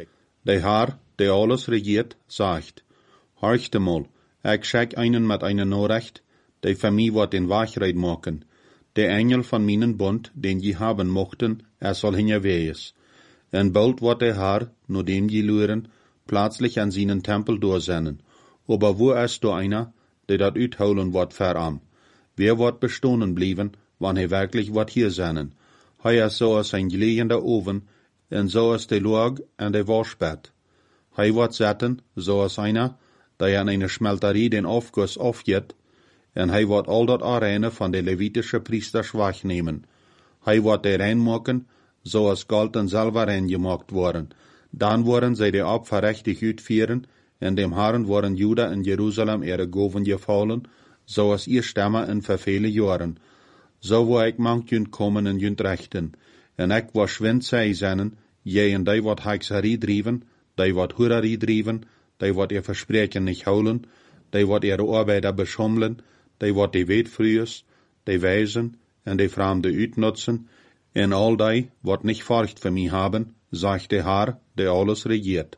Der Herr, der alles regiert, sagt, horchte mal, ich schick einen mit einer Nachricht, der für mich wird den Wachheit machen. Der Engel von meinen Bund, den je haben mochten, er soll hingewees. En bald wird der Herr, nur dem je luren, plötzlich an seinen Tempel durchsenden. Aber wo ist da einer, der dat uitholen wird für am? Wer wird bestohlen blieben, wann er wirklich wird hier senden? Hij ist so als ein gelegender Oven, en so als der Log en der Waschbett. Hij wird zetten, so als einer, der an einer Schmelterie den Aufguss aufgeht, en hij wird all dat Arene von der levitische Priester schwach nehmen. Hij wird der rein machen, so als Gold und Silber rein gemacht worden. Dann worden sie die Opfer richtig uitführen, en dem Herrn worden Juda und Jerusalem ihre Goven gefallen, so als ihr Stämme in verfehle Jahren. So wo ik mank junt kommen en junt rechten, en ik was schwind zij zennen, je en die wat hekserie drijven, die wat hoererie drijven, die wat ihr Versprechen nicht holen, die wat ihre Arbeiter beschummeln, die wat die Wetfrühes, die Weisen en die Fremde uitnutzen, en all die wat nicht Furcht für mich haben, sagt der Herr, der alles regiert.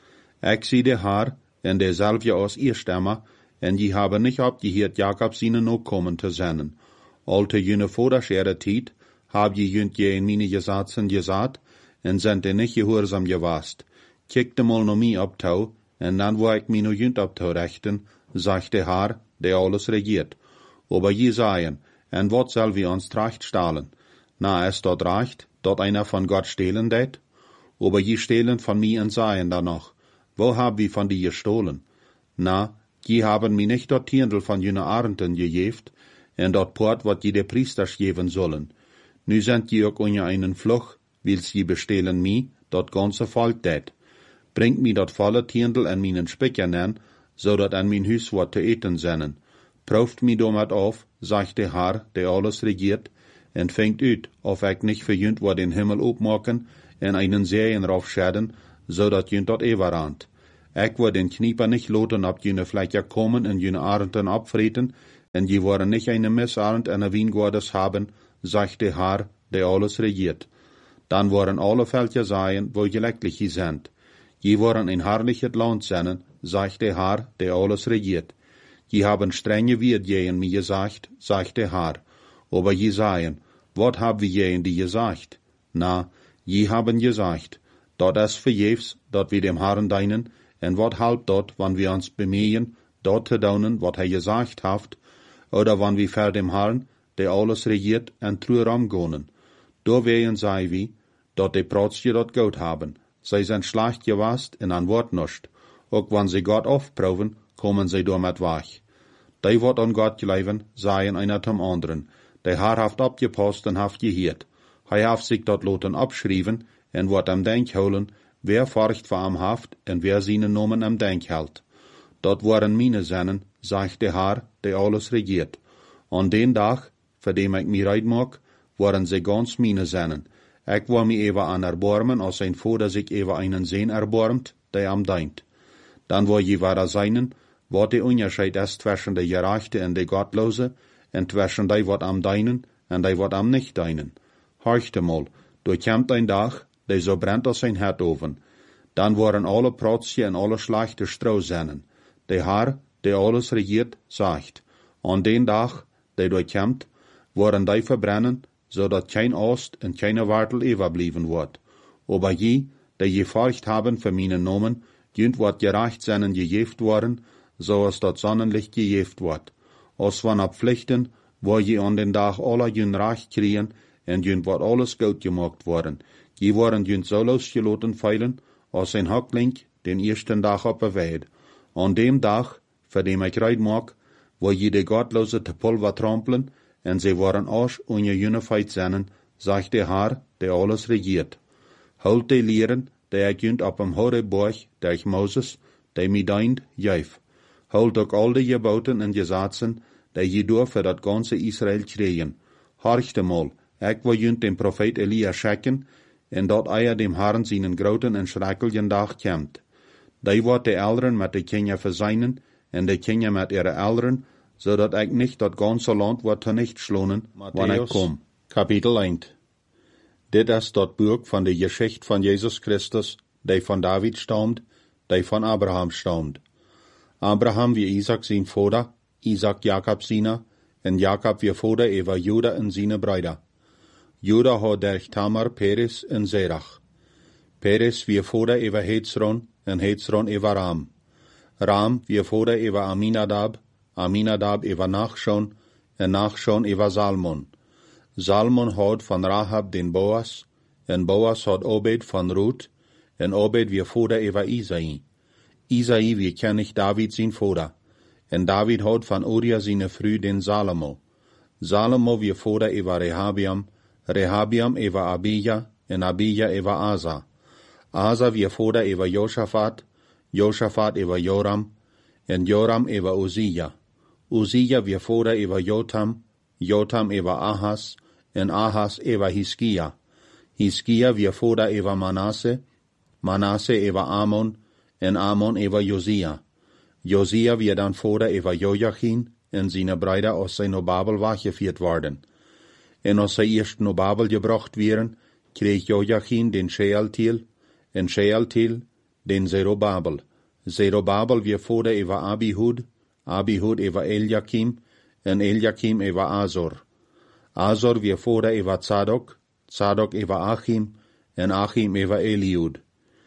Ich sie der Herr, en derselbe aus ihr Stamme, en die haben nicht abgehört, Jakob seine Nachkommen zu senden. Alte jene Vaters ihre Tijd, hab je jünt je in meine Gesetzen gesagt, en sind die nicht gehorsam gewast. Kickte mal no mi abtau, en dann wo ich mi no jünt abtau rechten, sagt der Herr, der alles regiert. Aber je seien, en wat soll wir uns tracht stahlen? Na, es dort reicht, dort einer von Gott stehlen det? Aber je stehlen von mi en seien da noch. Wo hab wir von die gestohlen? Na, je haben mi nicht dort Tiendel von jene Arenten gejeft, en dat Port wat je de Priesters geben sollen. Nu sind je ook unja einen Fluch, wils je bestehlen mi, dat ganze Volk det. Bringt mi dat volle Tiendel en minen Spicker nen, so dat an min Hüs wat te eten sennen. Prüft mi domat auf, sagt der Herr, der alles regiert, en fängt ut, of ik nicht verjünt wat den Himmel opmaken, en einen Serien raufschäden, zodat jün tot everand. Ik wil den knieper nicht loten op jene vlekken komen en jene arenden opvreten, en je worden nicht eine Missarend en een Wiengoordes haben, sagt der Herr, der alles regiert. Dann worden alle Völker sein, wo gelecklich je sind. Je worden ein herrliches Land sein, sagt der Herr, der alles regiert. Je haben strenge Wirt je in mir gesagt, sagt der Herr. Aber je sagen, wat haben wir je in die gesagt? Na, je haben gesagt, dort ist verjefs, dort wir dem Herrn dienen, en wat halb dort, wann wir uns bemühen, dort zu tun, wat er gesagt haft, oder wann wir vor dem Herrn, der alles regiert, en true ramgonen. Da wehen sei wie, dort die Protstje dort gut haben. Sie sind schlecht gewast en an Wort nicht. Auch wenn sie Gott aufproben, kommen sie damit weg. Die wat an Gott glauben, seien einer zum anderen. Der Herr haft abgepasst und haft gehört. Er haft sich dort loten abschrieben, en wat am Denk holen, wer Furcht vor am haft, en wer seine Nomen am Denk hält. Dort waren meine Sennen, sagt der Herr, der alles regiert. An den Tag, für dem ich mir reid mag, waren sie ganz meine Sennen. Ich war mir ewa an erbarmen, als ein Vater sich ewa einen Sehn erbarmt, der am deint. Dann war je wahrer seinen, wat der Unterschied ist zwischen der Gerechte und der Gottlose, und zwischen die wat am deinen, und die wat am nicht deinen. Horchte mal, du kämmt ein Tag, der so brennt als ein Herdofen. Dann waren alle Protzje und alle schlechte Strohsennen. Der Herr, der alles regiert, sagt, an den Tag, der du kämmt, waren die verbrennen, so dat kein Ost und keine Wartel überblieben wird. Aber je, die je Furcht haben für meine Nomen, jünd wat gerecht seinen gejeft worden, so es dat Sonnenlicht gejeft wird. Als wann ab Pflichten, wo je an den Tag alle jün recht kriegen, und jünd wat alles gut gemacht worden. Je waren jünd so losgeloten feilen, als ein Hackling den ersten Tag op der Weid. An dem Tag, für dem ich reid mag, wo je de Gottlose te Pulver trampeln, en sie waren aus ohne Unified sennen, sagt der Herr, der alles regiert. Holt die Lehren, der ich jünd op dem Horeborg, der ich Moses, der mi deint, jeif. Holt auch all die Geboten und Gesetzen, der je durch für dat ganze Israel kriegen. Horchte mal, ich will jünd den Prophet Elia schicken, en dat eier dem Herrn seinen groten en schrecklichen Tag kämmt. Die wird de Eltern mit de Kinder verseinen, en de Kinder mit ihre Eltern, so dat ich nicht dat ganze Land wird nicht schlonen, wann ich komm. Kapitel eins. Dit ist dat Buch von der Geschichte von Jesus Christus, die von David stammt, die von Abraham stammt. Abraham wie Isaac sein Vater, Isaac Jakob seiner, en Jakob wie Vater über Juda en seine Brüder. Juda hat durch Tamar, Peres en Zerach. Peres wie Vater über Hezron, en Hezron über Ram. Ram wie Vater über Aminadab, Aminadab über Nachschon, en Nachschon über Salmon. Salmon hat von Rahab den Boas, en Boas hat Obed von Ruth, en Obed wie Vater über Isai. Isai wie König David sein Vater, en David hat von Uriah seine Früh den Salomo. Salomo wie Vater über Rehabiam, Rehabiam über Abija, en Abija über Asa. Asa wie Vater über Josaphat, Josaphat über Joram, en Joram über Uzziah. Uzziah wie Vater über Jotam, Jotam über Ahas, en Ahas über Hiskia. Hiskia wie Vater über Manasse, Manasse über Amon, en Amon über Josia. Josia wie dann Vater über Joachim, en seine Brüder aus seiner Babel weggeführt worden. En als sie erst nach Babel gebracht werden, krieg Joachim den Shealtiel, en Shealtiel den Zerubabel. Zerubabel wie Vater über Abihud, Abihud über Eliakim, en Eliakim über Azor. Azor wie Vater über Zadok, Zadok über Achim, en Achim über Eliud.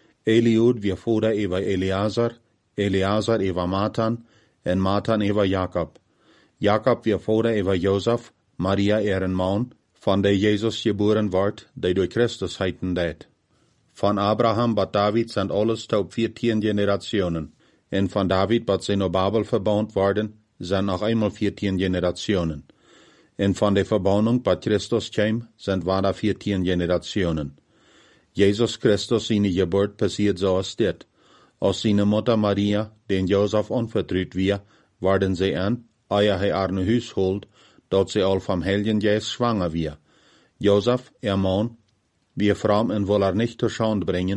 Eliud wie Vater über Eleazar, Eleazar über Matan, en Matan über Jakob. Jakob wie Vater über Josef, Maria ihren Mann, von der Jesus geboren ward, der durch Christus heiten det. Von Abraham bat David sind alles taub vierzehn Generationen, en von David bat Zenobabel verbaut worden, sind noch einmal vierzehn Generationen. En von der Verbannung bat Christus käm, sind weiter vierzehn Generationen. Jesus Christus seine Geburt passiert so als dit. Als seine Mutter Maria, den Josef anvertraut wir, werden sie an, eer hij haar naar huis holt, dat sie al vom Heiligen Geist schwanger wir. Josef, ihr Mann, wir Frauen en will er nicht zur Schande bringen,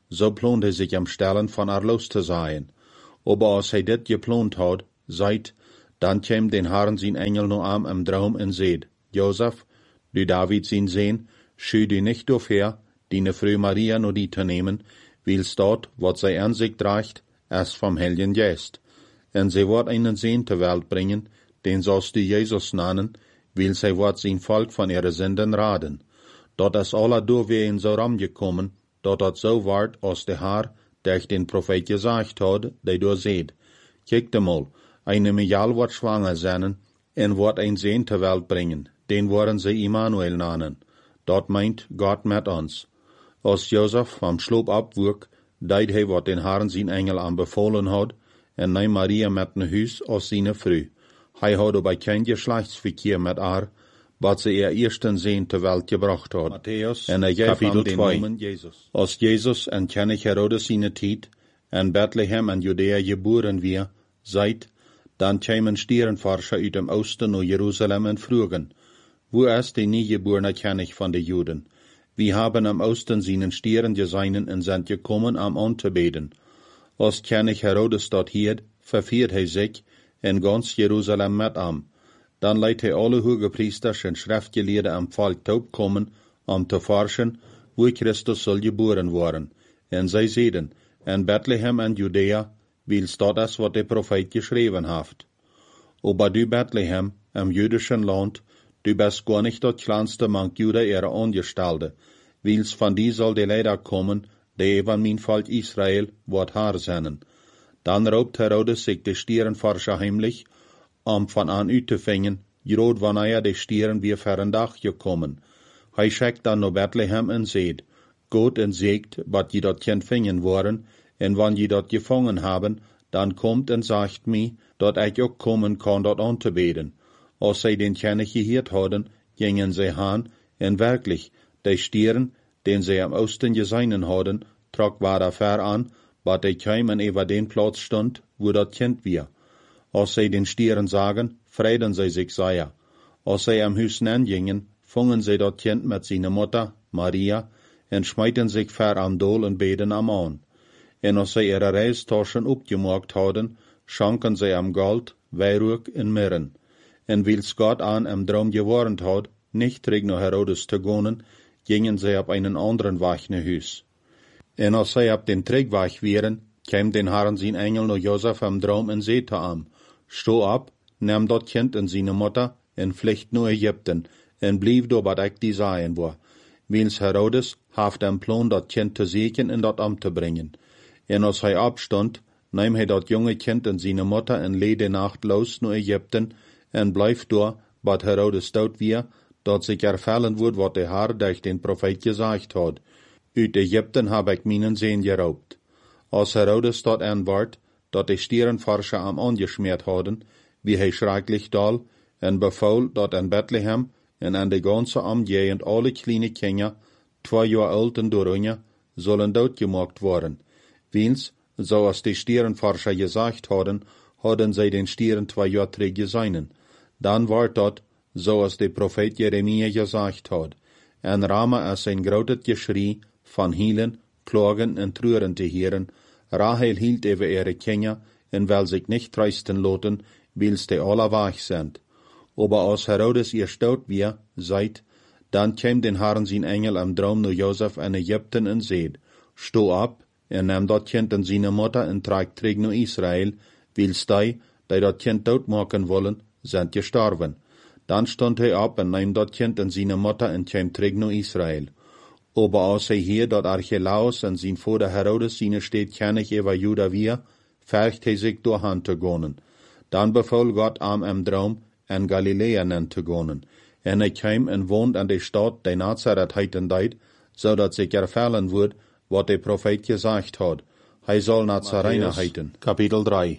so plant hij sich am Stellen von haar los te zijn. Aber als hij dit geplant had, seit, dan kwam den Herrn zijn Engel noch am im Traum en zeid, Josef, du David zijn Sehn, schü du nicht doorher, die Frau Maria no die te nemen, wils dort, wat zij an sich draagt, es vom Heiligen Geist. En zij wordt einen Sehn ter Welt bringen, den sollst du Jesus nennen, wils zij wordt zijn Volk von ihre Sünden raden. Dat is alle doorween zo ramgekommen, dat dat zo wordt als de Haar, der den Prophet gesagt had, die door seht. Kijk de mal, eine Mejal wordt schwanger zijn, en wordt een Sehn ter Welt bringen, den worden sie Immanuel nennen. Dat meint Gott met ons. Als Josef vom Sloop abwurk, deed hij wat den Herrn zijn Engel aanbevolen had, en neem Maria met een huis als zijn vrouw. Hij had aber kein Geschlechtsverkehr mit haar, wat ze ihr ersten Sehn ter Welt gebracht had. Matthäus, en hij gaf aan den Namen Jesus. Als Jesus en König Herodes seine Tijd, en Bethlehem en Judäa geboren wir, seit, dan kämen Stierenforscher uit dem Osten naar Jerusalem en frugen, wo ist der nie geborene König von den Juden? Wir haben am Osten seinen Stieren geseinen und sind gekommen, am anzubeten. Als König Herodes dort hielt, verfiert hij sich in ganz Jerusalem mit am. Dann leidt hij alle Hogepriesters und Schriftgelehrten am Volk taub kommen, um zu forschen, wo Christus soll geboren worden. Und sie seiden, in Bethlehem und Judäa, wils dort ist, was der Prophet geschrieben hat. Aber du Bethlehem, im jüdischen Land, du bist gar nicht das kleinste Mank Juda ihre Angestellte, wils von die soll die Leider kommen, die von mein Volk Israel wird Haar sennen. Dann raubt Herodes sich die Stierenforscher heimlich, um von an uitzufangen, gerade wann er die Stieren wie für ein Dach gekommen. Hij schickt dann nach Bethlehem und seht, Gott und sagt, wat je dort Kind fingen worden, und wann je dort gefangen haben, dann kommt und sagt mir, dat ich auch kommen kann, dort anzubeten. Als sie den König gehört hadden, gingen sie han, und wirklich, die Stieren, den sie am Osten gesehen hadden, trug war fair an, wat die kämen über den Platz stund, wo dat Kind wir. Als sie den Stieren sagen, freiden sie sich sehr. Als sie am Haus gingen, fungen sie dat Kind mit seiner Mutter, Maria, und schmeiten sich fair am Dol und beten am an. Und als sie ihre Reistaschen abgemacht hadden, schanken sie am Gold, Weihrauch und Mirren. Und wils Gott an im Traum gewarnt hat, nicht zurück nach Herodes zu gehen, gingen sie auf einen anderen Weg nach Haus. Und als sie auf den Trägweg wären, kam den Herrn sein Engel nach Josef im Traum und sagte ihm, steh ab, nimm dat Kind und seine Mutter und flicht nach Ägypten und blieb da, wat ich die sagen war. Wils Herodes haft den Plan, dat Kind zu sägen und dat Amt zu bringen. Und als er abstand, nahm er dat junge Kind und seine Mutter und led die Nacht los nach Ägypten und bleif da, wat Herodes dort wir, dat sich erfallen wird, wat der Herr durch den Prophet gesagt hat. Uit Ägypten hab ich meinen Sehn geraubt. Als Herodes dort anwart, dat die Stierenforscher am angeschmiert hadden, wie hij schrecklich dal, en befahl, dat in Bethlehem en an de ganze Umgegend alle kleine Kinder, zwei Jahre alt und darunter, sollen doodgemaakt worden. Wils, so als die Stierenforscher gesagt hadden, hadden sie den Stieren zwei Jahre zurück gesehen. Dann war dat, so als der Prophet Jeremia gesagt hat, en Rama als ein großes Geschrei von Hielen, Klagen und Trüren zu hören, Rahel hielt über ihre Kinder, und will sich nicht trösten lassen, wils die alle wach sind. Aber als Herodes ihr stot wir, seid, dann käm den Herrn sein Engel am Traum nach Josef in Ägypten und seht, steh ab, und nimm dat Kind und seine Mutter und trag zurück nach Israel, wils die, die dat Kind tot machen wollen, sind gestorben. Dann stund er ab und nahm dat Kind und seine Mutter und käm zurück nach Israel. Aber als er hier dat Archelaus und sein Vater Herodes seine steht König über Juda wir, färcht er sich durch Hand zu gehen. Dann befahl Gott am im Traum, in Galiläa nen zu gehen. Und er kam und wohnt an der Stadt, die Nazareth heiten deit, so dat sich erfallen wird, wat der Prophet gesagt hat. Er soll Nazarener heiten. Kapitel drei.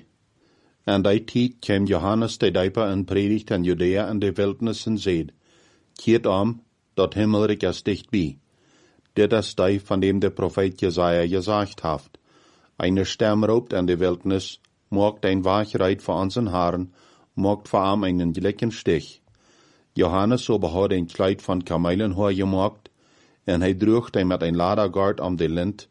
An der Zeit kam Johannes der Däuper und predigt in Judäa in der Wildnis und seht, kehrt um, dat Himmelreich ist dicht bei. Dit ist der, von dem der Prophet Jesaja gesagt hat. Eine Stamm raubt an der Wildnis, mogt ein Wachreit vor unseren Haaren, mogt vor ihm einen gleichen Stich. Johannes aber hat ein Kleid von Kamelenhaar gemacht, und er drucht ihn mit ein Ladergard um die Lend,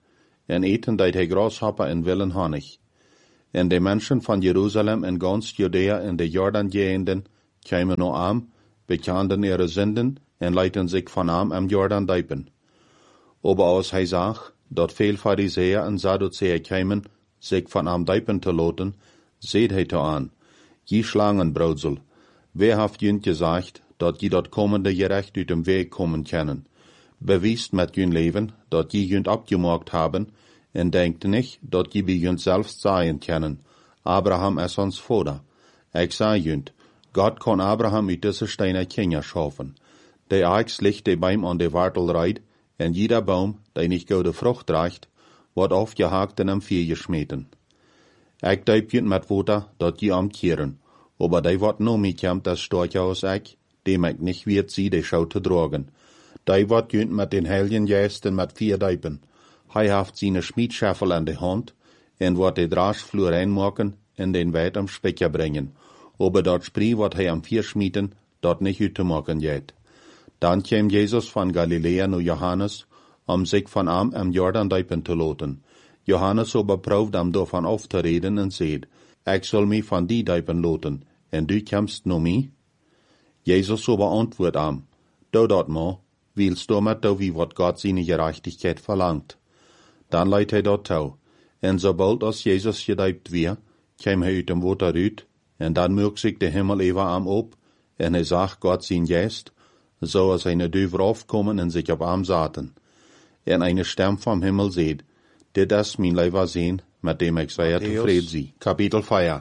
en eten deit hij grashopper en willen honig. En de mensen van Jeruzalem en gans Judea en de Jordan geenden, kwamen no aan, bekenden ihre zinden en leiten zich van aan am Jordan dijpen. Aber als hij zag, dat veel Pharisäer en Sadduceer kwamen, zich van am dijpen te loten, zeed hij te aan, je Schlangenbroudsel, wer haft jünt gesagt, dat je dat kommende gerecht uit dem Weg kommen können? Bewiest met jün leven, dat je jünt abgemaakt haben, en denkt nicht, dat je bij jünt selbst sein können. Abraham is ons vader. Ik zei jünt, Gott kon Abraham uit deze stenen Kinder schaffen. De Aix ligt de Baum an de Wartel reit, en jeder Baum, der nicht gute Frucht reicht, wordt aufgehakt en am Vier geschmeten. Ik duip jünt met Water, dat je amkeren, aber de wordt no mitjamt das Storch aus ik, dem ik nicht wird sie de Schau te drogen. De wordt jünt met den Helgen Geist en met vier Dijpen. Hij haft seine Schmiedschaffel an de Hand, en wordt de Draschflur reinmaken en den Weit am Specher bringen. Aber dort Sprie wordt hij am Vier schmieden, dort nicht uit te maken jet. Dan kwam Jesus van Galilea nu Johannes, om zich van am am Jordan dijpen te loten. Johannes aber proeft am daarvan af te reden en zeid, ik zal mij van die dijpen loten, en du komst nu mij? Jesus aber antwoord am, do dat ma, willst du met do wie wat Gott seine Gerechtigkeit verlangt. Dan leidt hij dat touw, en sobald als Jezus gedijpt weer, kwam hij uit dem water uit, en dan merkt zich de Himmel even am op, en hij zag Gott zijn Geest, so als eine Düver aufkommen en sich auf am zaten. En eine Stem vom Himmel seht, dit is mijn Leiber sehen, mit dem ich sehr tevreden zie. Kapitel vier.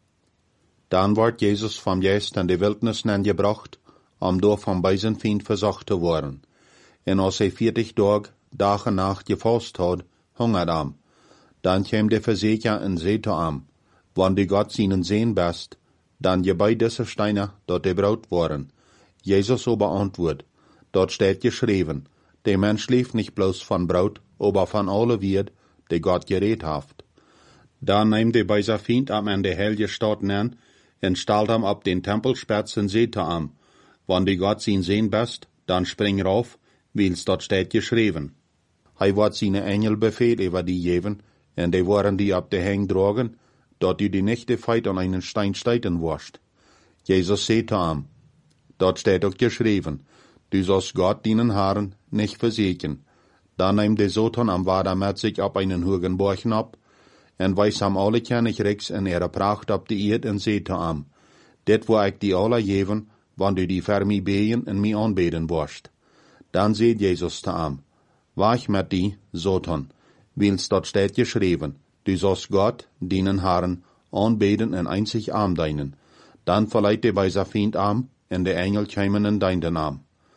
Dan wordt Jezus vom Geest in de Wildnis gebracht, om door vom Beisenfeind versucht te worden. En als hij vierzig dag, dag en nacht gefast had, hungert am. Dan kwam de Verzeker en zei te am, wann die Gott seinen sehen best, dan je bei diese Steine, dat de braut worden. Jesus aber antwoord, dort steht geschrieben, der Mensch lebt nicht bloß von Brot, aber von alle Wirt, die Gott geredet haft. Da nahm de bei Feind am an de Helge Stadt nen, en stalt am ab den Tempelspatz en seht am, wann die Gott sin sehen best, dann spring rauf, wils dort steht geschrieben. Hij wordt seine Engel befehl über die geven, en die waren die ab de Heng drogen, dort die die nächte Feit an einen Stein steiten wurscht. Jesus seht am, dort steht auch geschrieben, du sollst Gott dienen Haaren nicht verseken. Da nahm der Soton am Wader mit sich ab einen hohen Borchen ab, en weis am alle König rechts en ihre Pracht ab die Erd en seete am. Dit wo ich die alle geven, wann du die für mi behen en mi anbeten wirst. Dann seht Jesus te am, wach mit die, Soton, wils dort steht geschrieben, du sollst Gott dienen Haaren anbeten en einzig arm deinen. Dann verleiht der bei sa Feind am, en de Engel kämen in deinen Naam.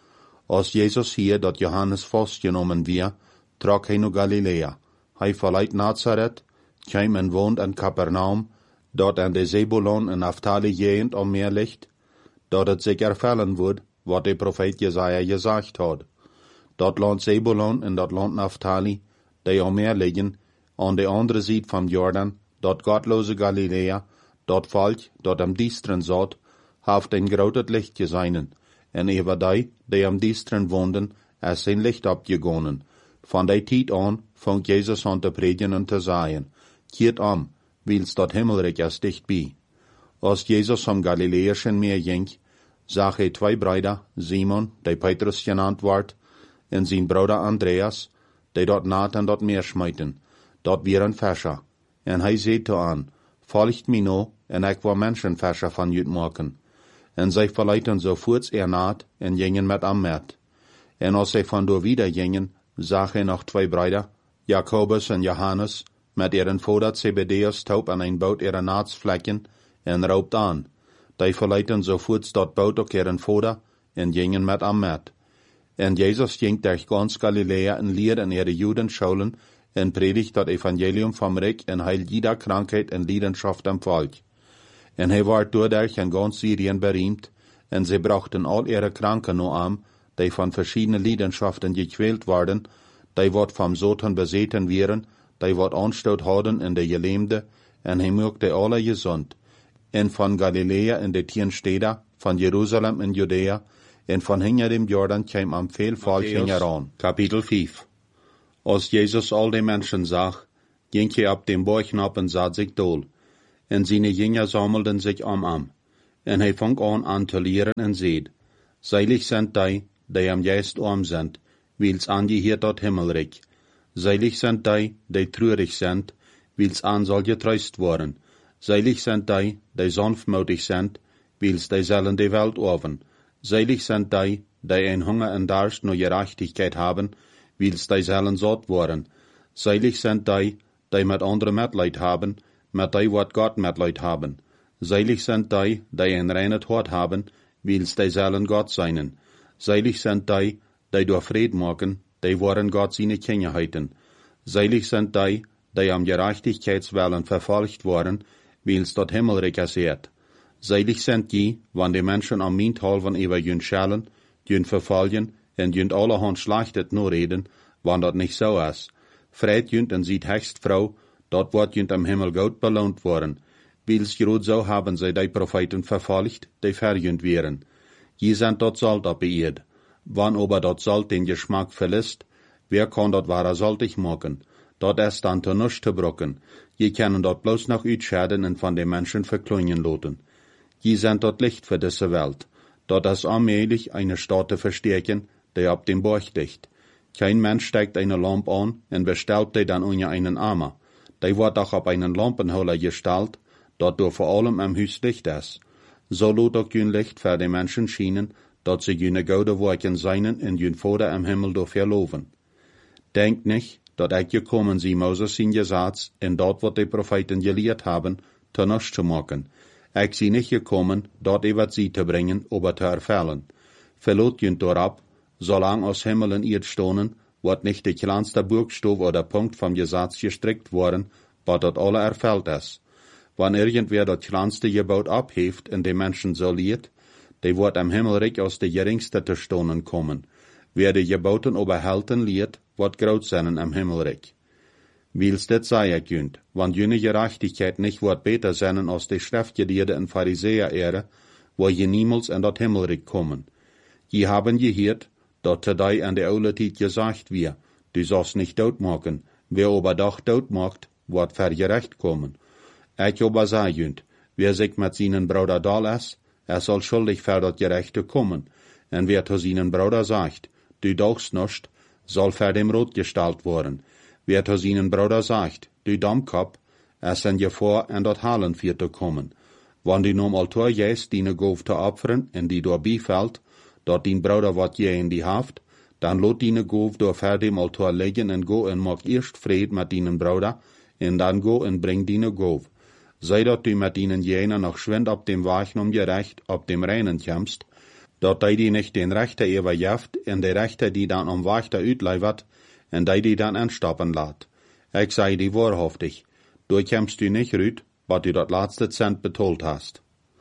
Als Jesus hier dat Johannes vastgenomen weer, trok hij naar Galilea. Hij verleiht Nazareth, kwam en woont in Kapernaum, dort an de Zebulon en Naphtali gegend om meer ligt, dat het zich erfüllen wordt, wat de profeet Jesaja gezegd had. Dat land Zebulon en dat land Naphtali, die om meer liggen, aan de andere zijde van Jordan, dat gottloze Galilea, dat volk, dat am diesteren zat, haft een groot licht gezeinen, en over die, die am diesteren woonden, is zijn licht opgegonen. Van die tijd aan, vangt Jezus aan te predigen en te zeggen, keert om, wils dat himmelrijk is dichtbij. Als Jezus om Galileischen Meer ging, zag hij twee Brüder, Simon, die Petrus genannt wordt, en zijn broeder Andreas, die dort naht en dat Meer schmeiten, dat wieren Fischer. En hij zei te aan, volgt mij nou, en ik wil Menschenfischer van jut maken. En zij verleiten zo voorts er naht, en gingen met am met. En als zij van door wieder gingen, zag hij nog twee Brüder, Jakobus en Johannes, met ihren vader Zebedeus taub an ein boot ihre Naatsvlekken, en roopt aan. Die verleiten zo voorts dat boot ook ihren vader, en gingen met am met. En Jezus ging durch ganz Galilea en leer in ihre Judenschulen, en predigt dat Evangelium vom Reich en heilt jeder Krankheit en Leidenschaft am Volk. En hij werd doordat in ganz Syrien bereamt, en sie brachten all ihre Kranken nur am, die von verschiedenen Leidenschaften gequält worden, die wat vom Satan beseten wären, die wat Anstoot hadden in de Gelähmte, en hij maakte alle gesund. En von Galilea in de tien Städte, von Jerusalem in Judäa, en von hinter dem Jordan kwam am veel volk hingeran. Kapitel vijf. Als Jesus all die Menschen zag, ging hij op den Berg op en zat zich dool. En zijn Jünger sammelten sich om am. En hij fang an an te leren en zeid, Seilig sind die, die am Geist arm sind, wils angeheert dat Himmelreich. Seilig sind die, die treurig sind, wils an soll getröst worden. Seilig sind die, die sanftmütig sind, wils die sollen die Welt erben. Seilig sind die, die ein Hunger und Durst nach Gerechtigkeit haben, wils die sollen satt worden. Seilig sind die, die mit anderen Mitleid haben, mit die wat Gott Mitleid haben. Seilig sind die, die ein reines Hort haben, wils die sollen Gott seinen. Seilig sind die, die durch Fried machen, die waren Gott seine Kinder heiten. Seilig sind die, die am Gerechtigkeitswillen verfolgt worden, wils dort Himmelreich erseht. Seilig sind die, wann die Menschen am Minthalven über jün schellen, jün verfolgen, en jün allerhand schlechtet nur reden, wann dat nicht so ist. Freit jünt en sieht hecht Frau, dort wird jünt am Himmel gut belohnt worden. Wils gerot so haben sie die Propheten verfolgt, die verjünt wären. Je sind dort Salt ab beirrt. Wann aber dort Salt den Geschmack verlässt, wer kann dort wahrer saltig machen? Dort ist dann zu nichts zu brocken. Je können dort bloß noch utschäden und von den Menschen verklungen loten. Je sind dort Licht für diese Welt. Dort ist allmählich eine Stadt zu verstärken, die ab dem Berg dicht. Kein Mensch steigt eine Lampe an und bestellt die dann unter einen Armer. Die wird auch auf einen Lampenholer gestellt, dort durch vor allem am Haus Licht ist. So lot auch jün Licht für die Menschen schienen, dort sie jüne gute Worken seinen und jün Vater am Himmel durch verloven. Denkt nicht, dort ich gekommen sie Moses in Gesetz, und dort wird die Propheten gelehrt haben, zu nichts zu machen. Ich sie nicht gekommen, dort über sie zu bringen, aber zu erfällen. Verlot jün dorab, solang aus Himmel und Erd stohnen, wird nicht der kleinste Buchstabe oder Punkt vom Gesetz gestrickt worden, was dort alle erfällt ist. Wenn irgendwer das kleinste Gebot abhebt und die Menschen so lehrt, die wird am Himmelreich aus der geringste zu stohnen kommen. Wer die Geboten oberhalten lehrt, wird groß sein am Himmelreich. Wils det sei ich jünt, wann jüne Gerechtigkeit nicht wird besser sein als die Schriftgelehrte und Pharisäer-Ehre, wo je niemals in das Himmelreich kommen. Je haben gehört, dort zu dei an der Oule Zeit gesagt wir, du sollst nicht tot machen, wer aber doch tot macht, wird vergerecht kommen. Ich aber sei jünt, wer sich mit seinen Bruder da lässt, er soll schuldig für das Gerechte kommen, und wer zu seinen Bruder sagt, du dauchst nicht, soll für dem Rot gestellt worden. Wer zu seinen Bruder sagt, du Dummkopf, er sind Gefahr, in das Hallen für zu kommen. Wann du nun Altor jäst, deine Gauf zu opfern, und die dort bifällt, dort dein Bruder wat je in die Haft, dann lot deine Gauf door vor dem Altor legen und go und mach erst Fried mit deinen Bruder, und dann go und bring deine Gauf. Sei dort du mit ihnen jener noch schwind ab dem Weichen um gerecht, ab dem Reinen kämpfst, dort dei die nicht den Rechter überjaft, und der Rechter die dann am Weichter utleivert, und dei die dann anstoppen lat. Ich sei die wahrhaftig, du kämpfst du nicht rüt, was du dort letzte Cent betont hast.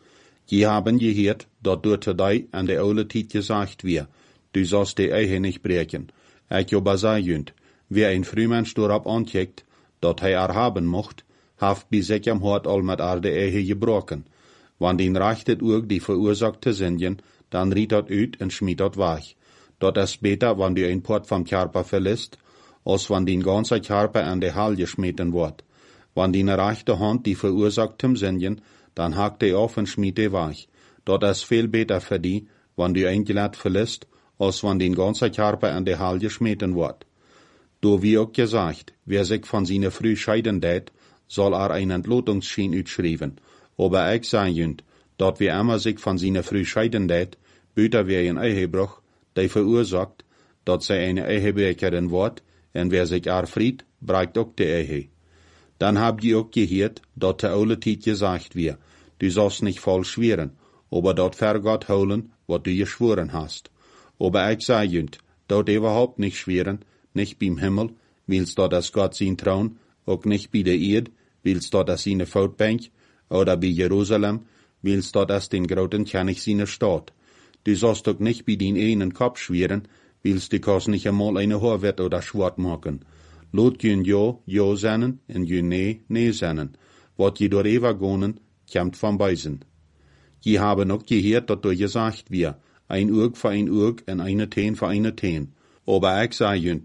Je haben gehört, dort du zu dei an der Oule Zeit gesagt wir, du sollst die Ehe nicht brechen. Ich aber sei jünt, wer ein Frühmensch dorab ancheckt, dort er erhaben mocht, haft bis sich am Hort all mit ar der Ehe gebrochen. Wann den rechtet Urg die verursachte Sünden, dann riet dat ut und schmied dat weich. Dort ist besser, wann du ein Port vom Körper verlässt, als wann den ganzen Körper an der Hall geschmeten wird. Wann die rechte Hand die verursachtem Sünden, dann hakt die auf und schmied die weich. Dort ist viel besser für die, wann du ein Gelät verlässt, als wann den ganzen Körper an der Hall geschmeten wird. Du wie auch gesagt, wer sich von seiner Früh scheiden tät, soll er einen Entlotungsschein utschreiben. Aber ich sei jünt, dort wie immer sich von seiner Früh scheiden tät, büter wer ein Ehebruch, der verursacht, dort sei eine Ehebrecherin wird, und wer sich erfried, brecht auch die Ehe. Dann habt ihr auch gehört, dort der Oule Zeit gesagt wir, du sollst nicht voll schweren, aber dort ver Gott holen, was du geschworen hast. Aber ich sei jünt, dort überhaupt nicht schweren, nicht beim Himmel, willst dort das Gott sein Thron, auch nicht bei der Erde, willst dort das seine Foutbank, oder bei Jerusalem, willst dort das den großen König seine Stadt. Du sollst doch nicht bei den einen Kopf schweren, willst du kannst nicht einmal eine Horwett oder Schwert machen. Lot jün jo, jo sennen, en jün nee, nee sennen. Wat je door Eva gonen, kämmt von Beisen. Je haben auch gehört, dat du gesagt wir, ein Urg für ein Urg en eine Teen für eine Teen. Aber ich sei jünt,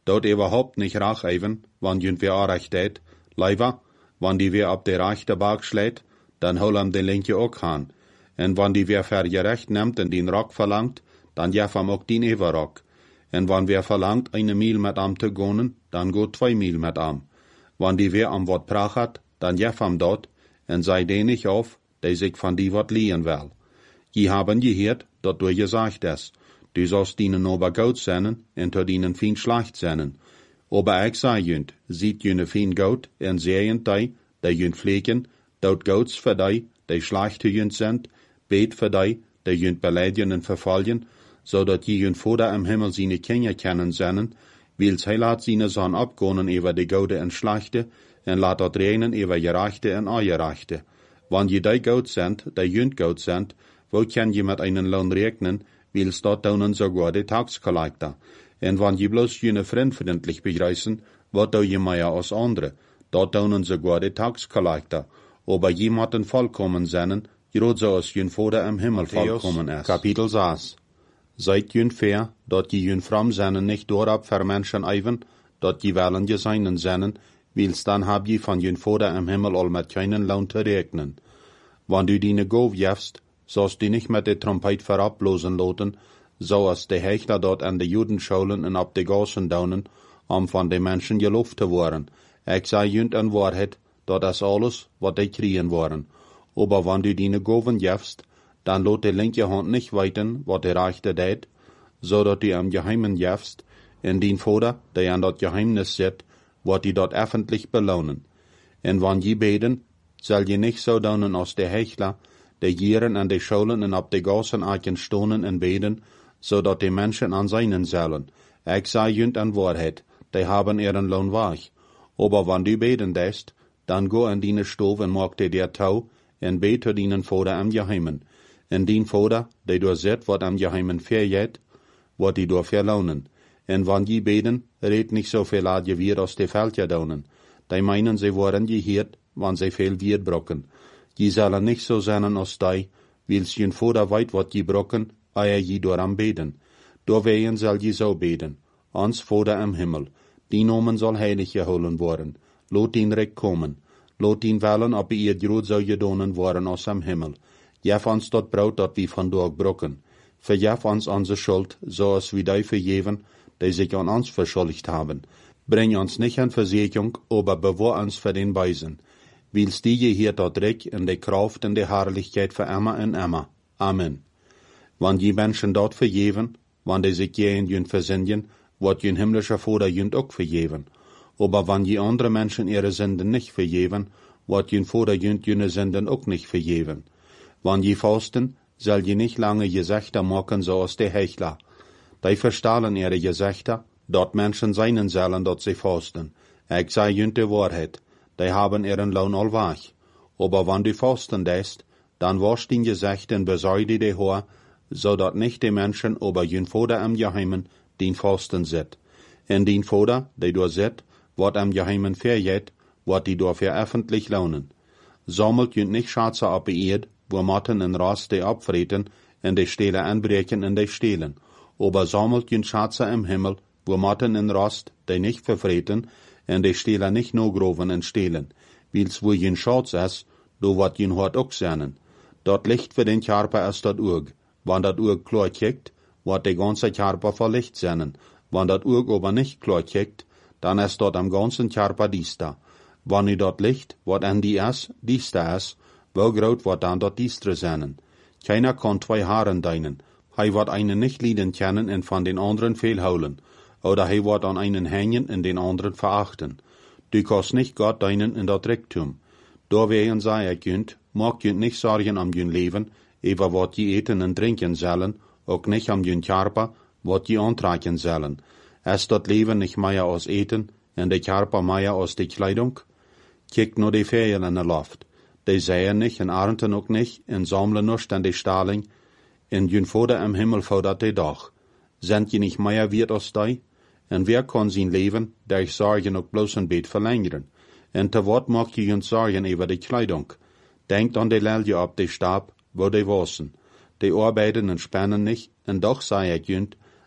dort überhaupt nicht rach even, wann jünt wir arecht det, leiver, wann die wir ab der rechte Bag schlägt, dann hol am den linke auch han. En wann die wir vergerecht nimmt und den Rock verlangt, dann jef am auch den Everrock. En wann wir verlangt, eine Mil mit am zu gonen, dann go zwei Mil mit am. Wann die wir am Wort prachat, dann jef am dort, en sei den nicht auf, der sich von die Wort liehen will. Je haben gehört, dat du gesagt es, du sollst dienen ober Gout sennen, en to dienen fin schlecht sennen. Aber ich sei jünt, sieht jüne fin Gout, en sehen dei, der jünt pflegen, dort Gouts für dei, der schlecht jünt sind, bet für dei, der jünt beleidigen und verfallen, so dat je jünt Vater im Himmel seine Kinder kennen sennen, wils hij laat seine Sohn abgonen über die Goude en schlechte, en laat dat regnen über gerechte en ongerechte. Wann je die Gout sind, der jünt Gout sind, wo kann je mit einen Lohn rechnen, wils dort daunen sogar die Taxkollektor. En wann je bloß jene freundlich begreißen, wat dau je mehr als andere, dort daunen sogar die Taxkollektor. Aber jemanden vollkommen sennen, grad so als jün Vater im Himmel vollkommen ist. Kapitel sechs. Seid jün fair, dort je jün fram sennen nicht dorab für Menschen eiven, dort je wollen je seinen sennen, wils dann hab je von jün Vater im Himmel all mit keinen Lohn zu rechnen. Wann du dine Gov jefst, sollst du nicht mit der Trompet verablosen loten, so als die Hechler dort an de Judenschulen und ab de Gassen daunen, um von den Menschen gelobt zu worden. Ich sei jünt an Wahrheit, dort ist alles, wat die kriegen worden. Aber wann du dine Goven jefst, dann lot die linke Hand nicht weiten, wat die rechte tät, so dat du am Geheimen jefst, in den Vater, der an dat Geheimnis sit, wat die dort öffentlich belohnen. Und wann je beten, soll je nicht so daunen als die Hechler, die jieren an de Schulen und ab de Gassen eiken stonen und beten, so dat die Menschen an seinen sollen. Ich sei jünt an Wahrheit, die haben ihren Lohn weich. Aber wann du beten dest, dann go an dine Stove und mag dir der Tau, und bete dinen Vater am Geheimen. En dien Vater, der du seht, wat am Geheimen verjet, wat die du verlaunen. En wann die beten, red nicht so viel adje wir aus de Felder daunen. Die meinen, sie waren gehört, wann sie viel wir brocken. Die sollen nicht so sein als die, wils jün Vater weit wat die brocken, eier je door am beten. Door wehen soll je so beten. Ans Vater im Himmel, die Nomen soll heilig geholen worden. Lot ihn recht kommen. Lot ihn wollen, ob ihr grod so gedonen worden aus am Himmel. Jef ons dat Brot, dat wie van door brocken. Verjef ons onze Schuld, so als wie die verjeven, die sich an uns verschuldigt haben. Bring uns nicht in Versuchung, aber bewahr uns für den Beisen. Wils die je hier dort recht in der Kraft und der Herrlichkeit für immer und immer. Amen. Wann die Menschen dort verjeven, wann die sich je in jün versinnen, wird jün himmlischer Vater jünt auch verjeven. Aber wann die andere Menschen ihre Sünden nicht verjeven, wird jün Vater jünt jüne Sünden auch nicht verjeven. Wann je fasten, soll je nicht lange Gesächter machen, so als die Hechler. Die verstahlen ihre Gesächter, dort Menschen seinen sollen, dort sie fasten. Ich sei jünt die Wahrheit, die haben ihren Lohn allweich. Aber wann du fasten dest, dann wasch den Gesächter und besäude die Haar, so dat nicht die Menschen, aber jün Vater am Geheimen, den fasten sit. En den Vater, der du sit, wat am Geheimen verjet, wat die dafür öffentlich lohnen. Sammelt jünt nicht Schatze ab die Erd, wo Matten en Rast die abfreten, en die Stele anbrechen en die stehlen. Aber sammelt jünt Schatze im Himmel, wo Matten en Rast die nicht verfreten, en die Stele nicht no groven en stehlen. Wils wo jünt Schatz is, do wat jünt hort auch seinen. Dort Licht für den Körper ist dat Urg. Wann dat Urg klar kickt, wat die ganze Körper vor Licht seinen. Wann dat Urg aber nicht klar kickt, dann ist dort am ganzen Körper dies da. Wann i dort Licht, wat an die is, dies da is, wo groot wat dann dort diestre seinen. Keiner kann zwei Haaren deinen. Hei wat einen nicht lieden kennen und von den anderen fehlholen. Oder hei wat an einen hängen und den anderen verachten. Du kannst nicht Gott deinen in dat Rektum. Da wehen sei ich jünt, mag jünt nicht sorgen am jün Leben, über wat je eten und trinken sollen, auch nicht am jün Körper, wat je antragen sollen. Es dat Leben nicht mehr aus Eten, und der Körper mehr aus der Kleidung? Kick nur die Ferien in der Luft. Die säen nicht, und ernten auch nicht, und sammeln nur an die Stahling, und jün Vater im Himmel fordert die doch. Sind je nicht mehr wert als die? Und wer kann sein Leben, der ich Sorgen auch bloß ein Bett verlängern? Und te wat mag je jünt Sorgen über die Kleidung? Denkt an die Lelje ab die Stab, wo die wassen. Die arbeiten und spannen nicht, und doch sei ich jünt,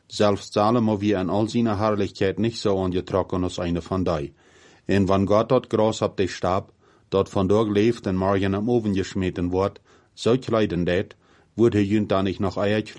selbst Salomo wie in all seiner Herrlichkeit nicht so angetrocken als eine von die. En wann Gott dort Gras ab de Stab, dort von dort leeft en morgen am Oven geschmeten wordt, so kleiden dat, wordt hij junt dan nicht noch eier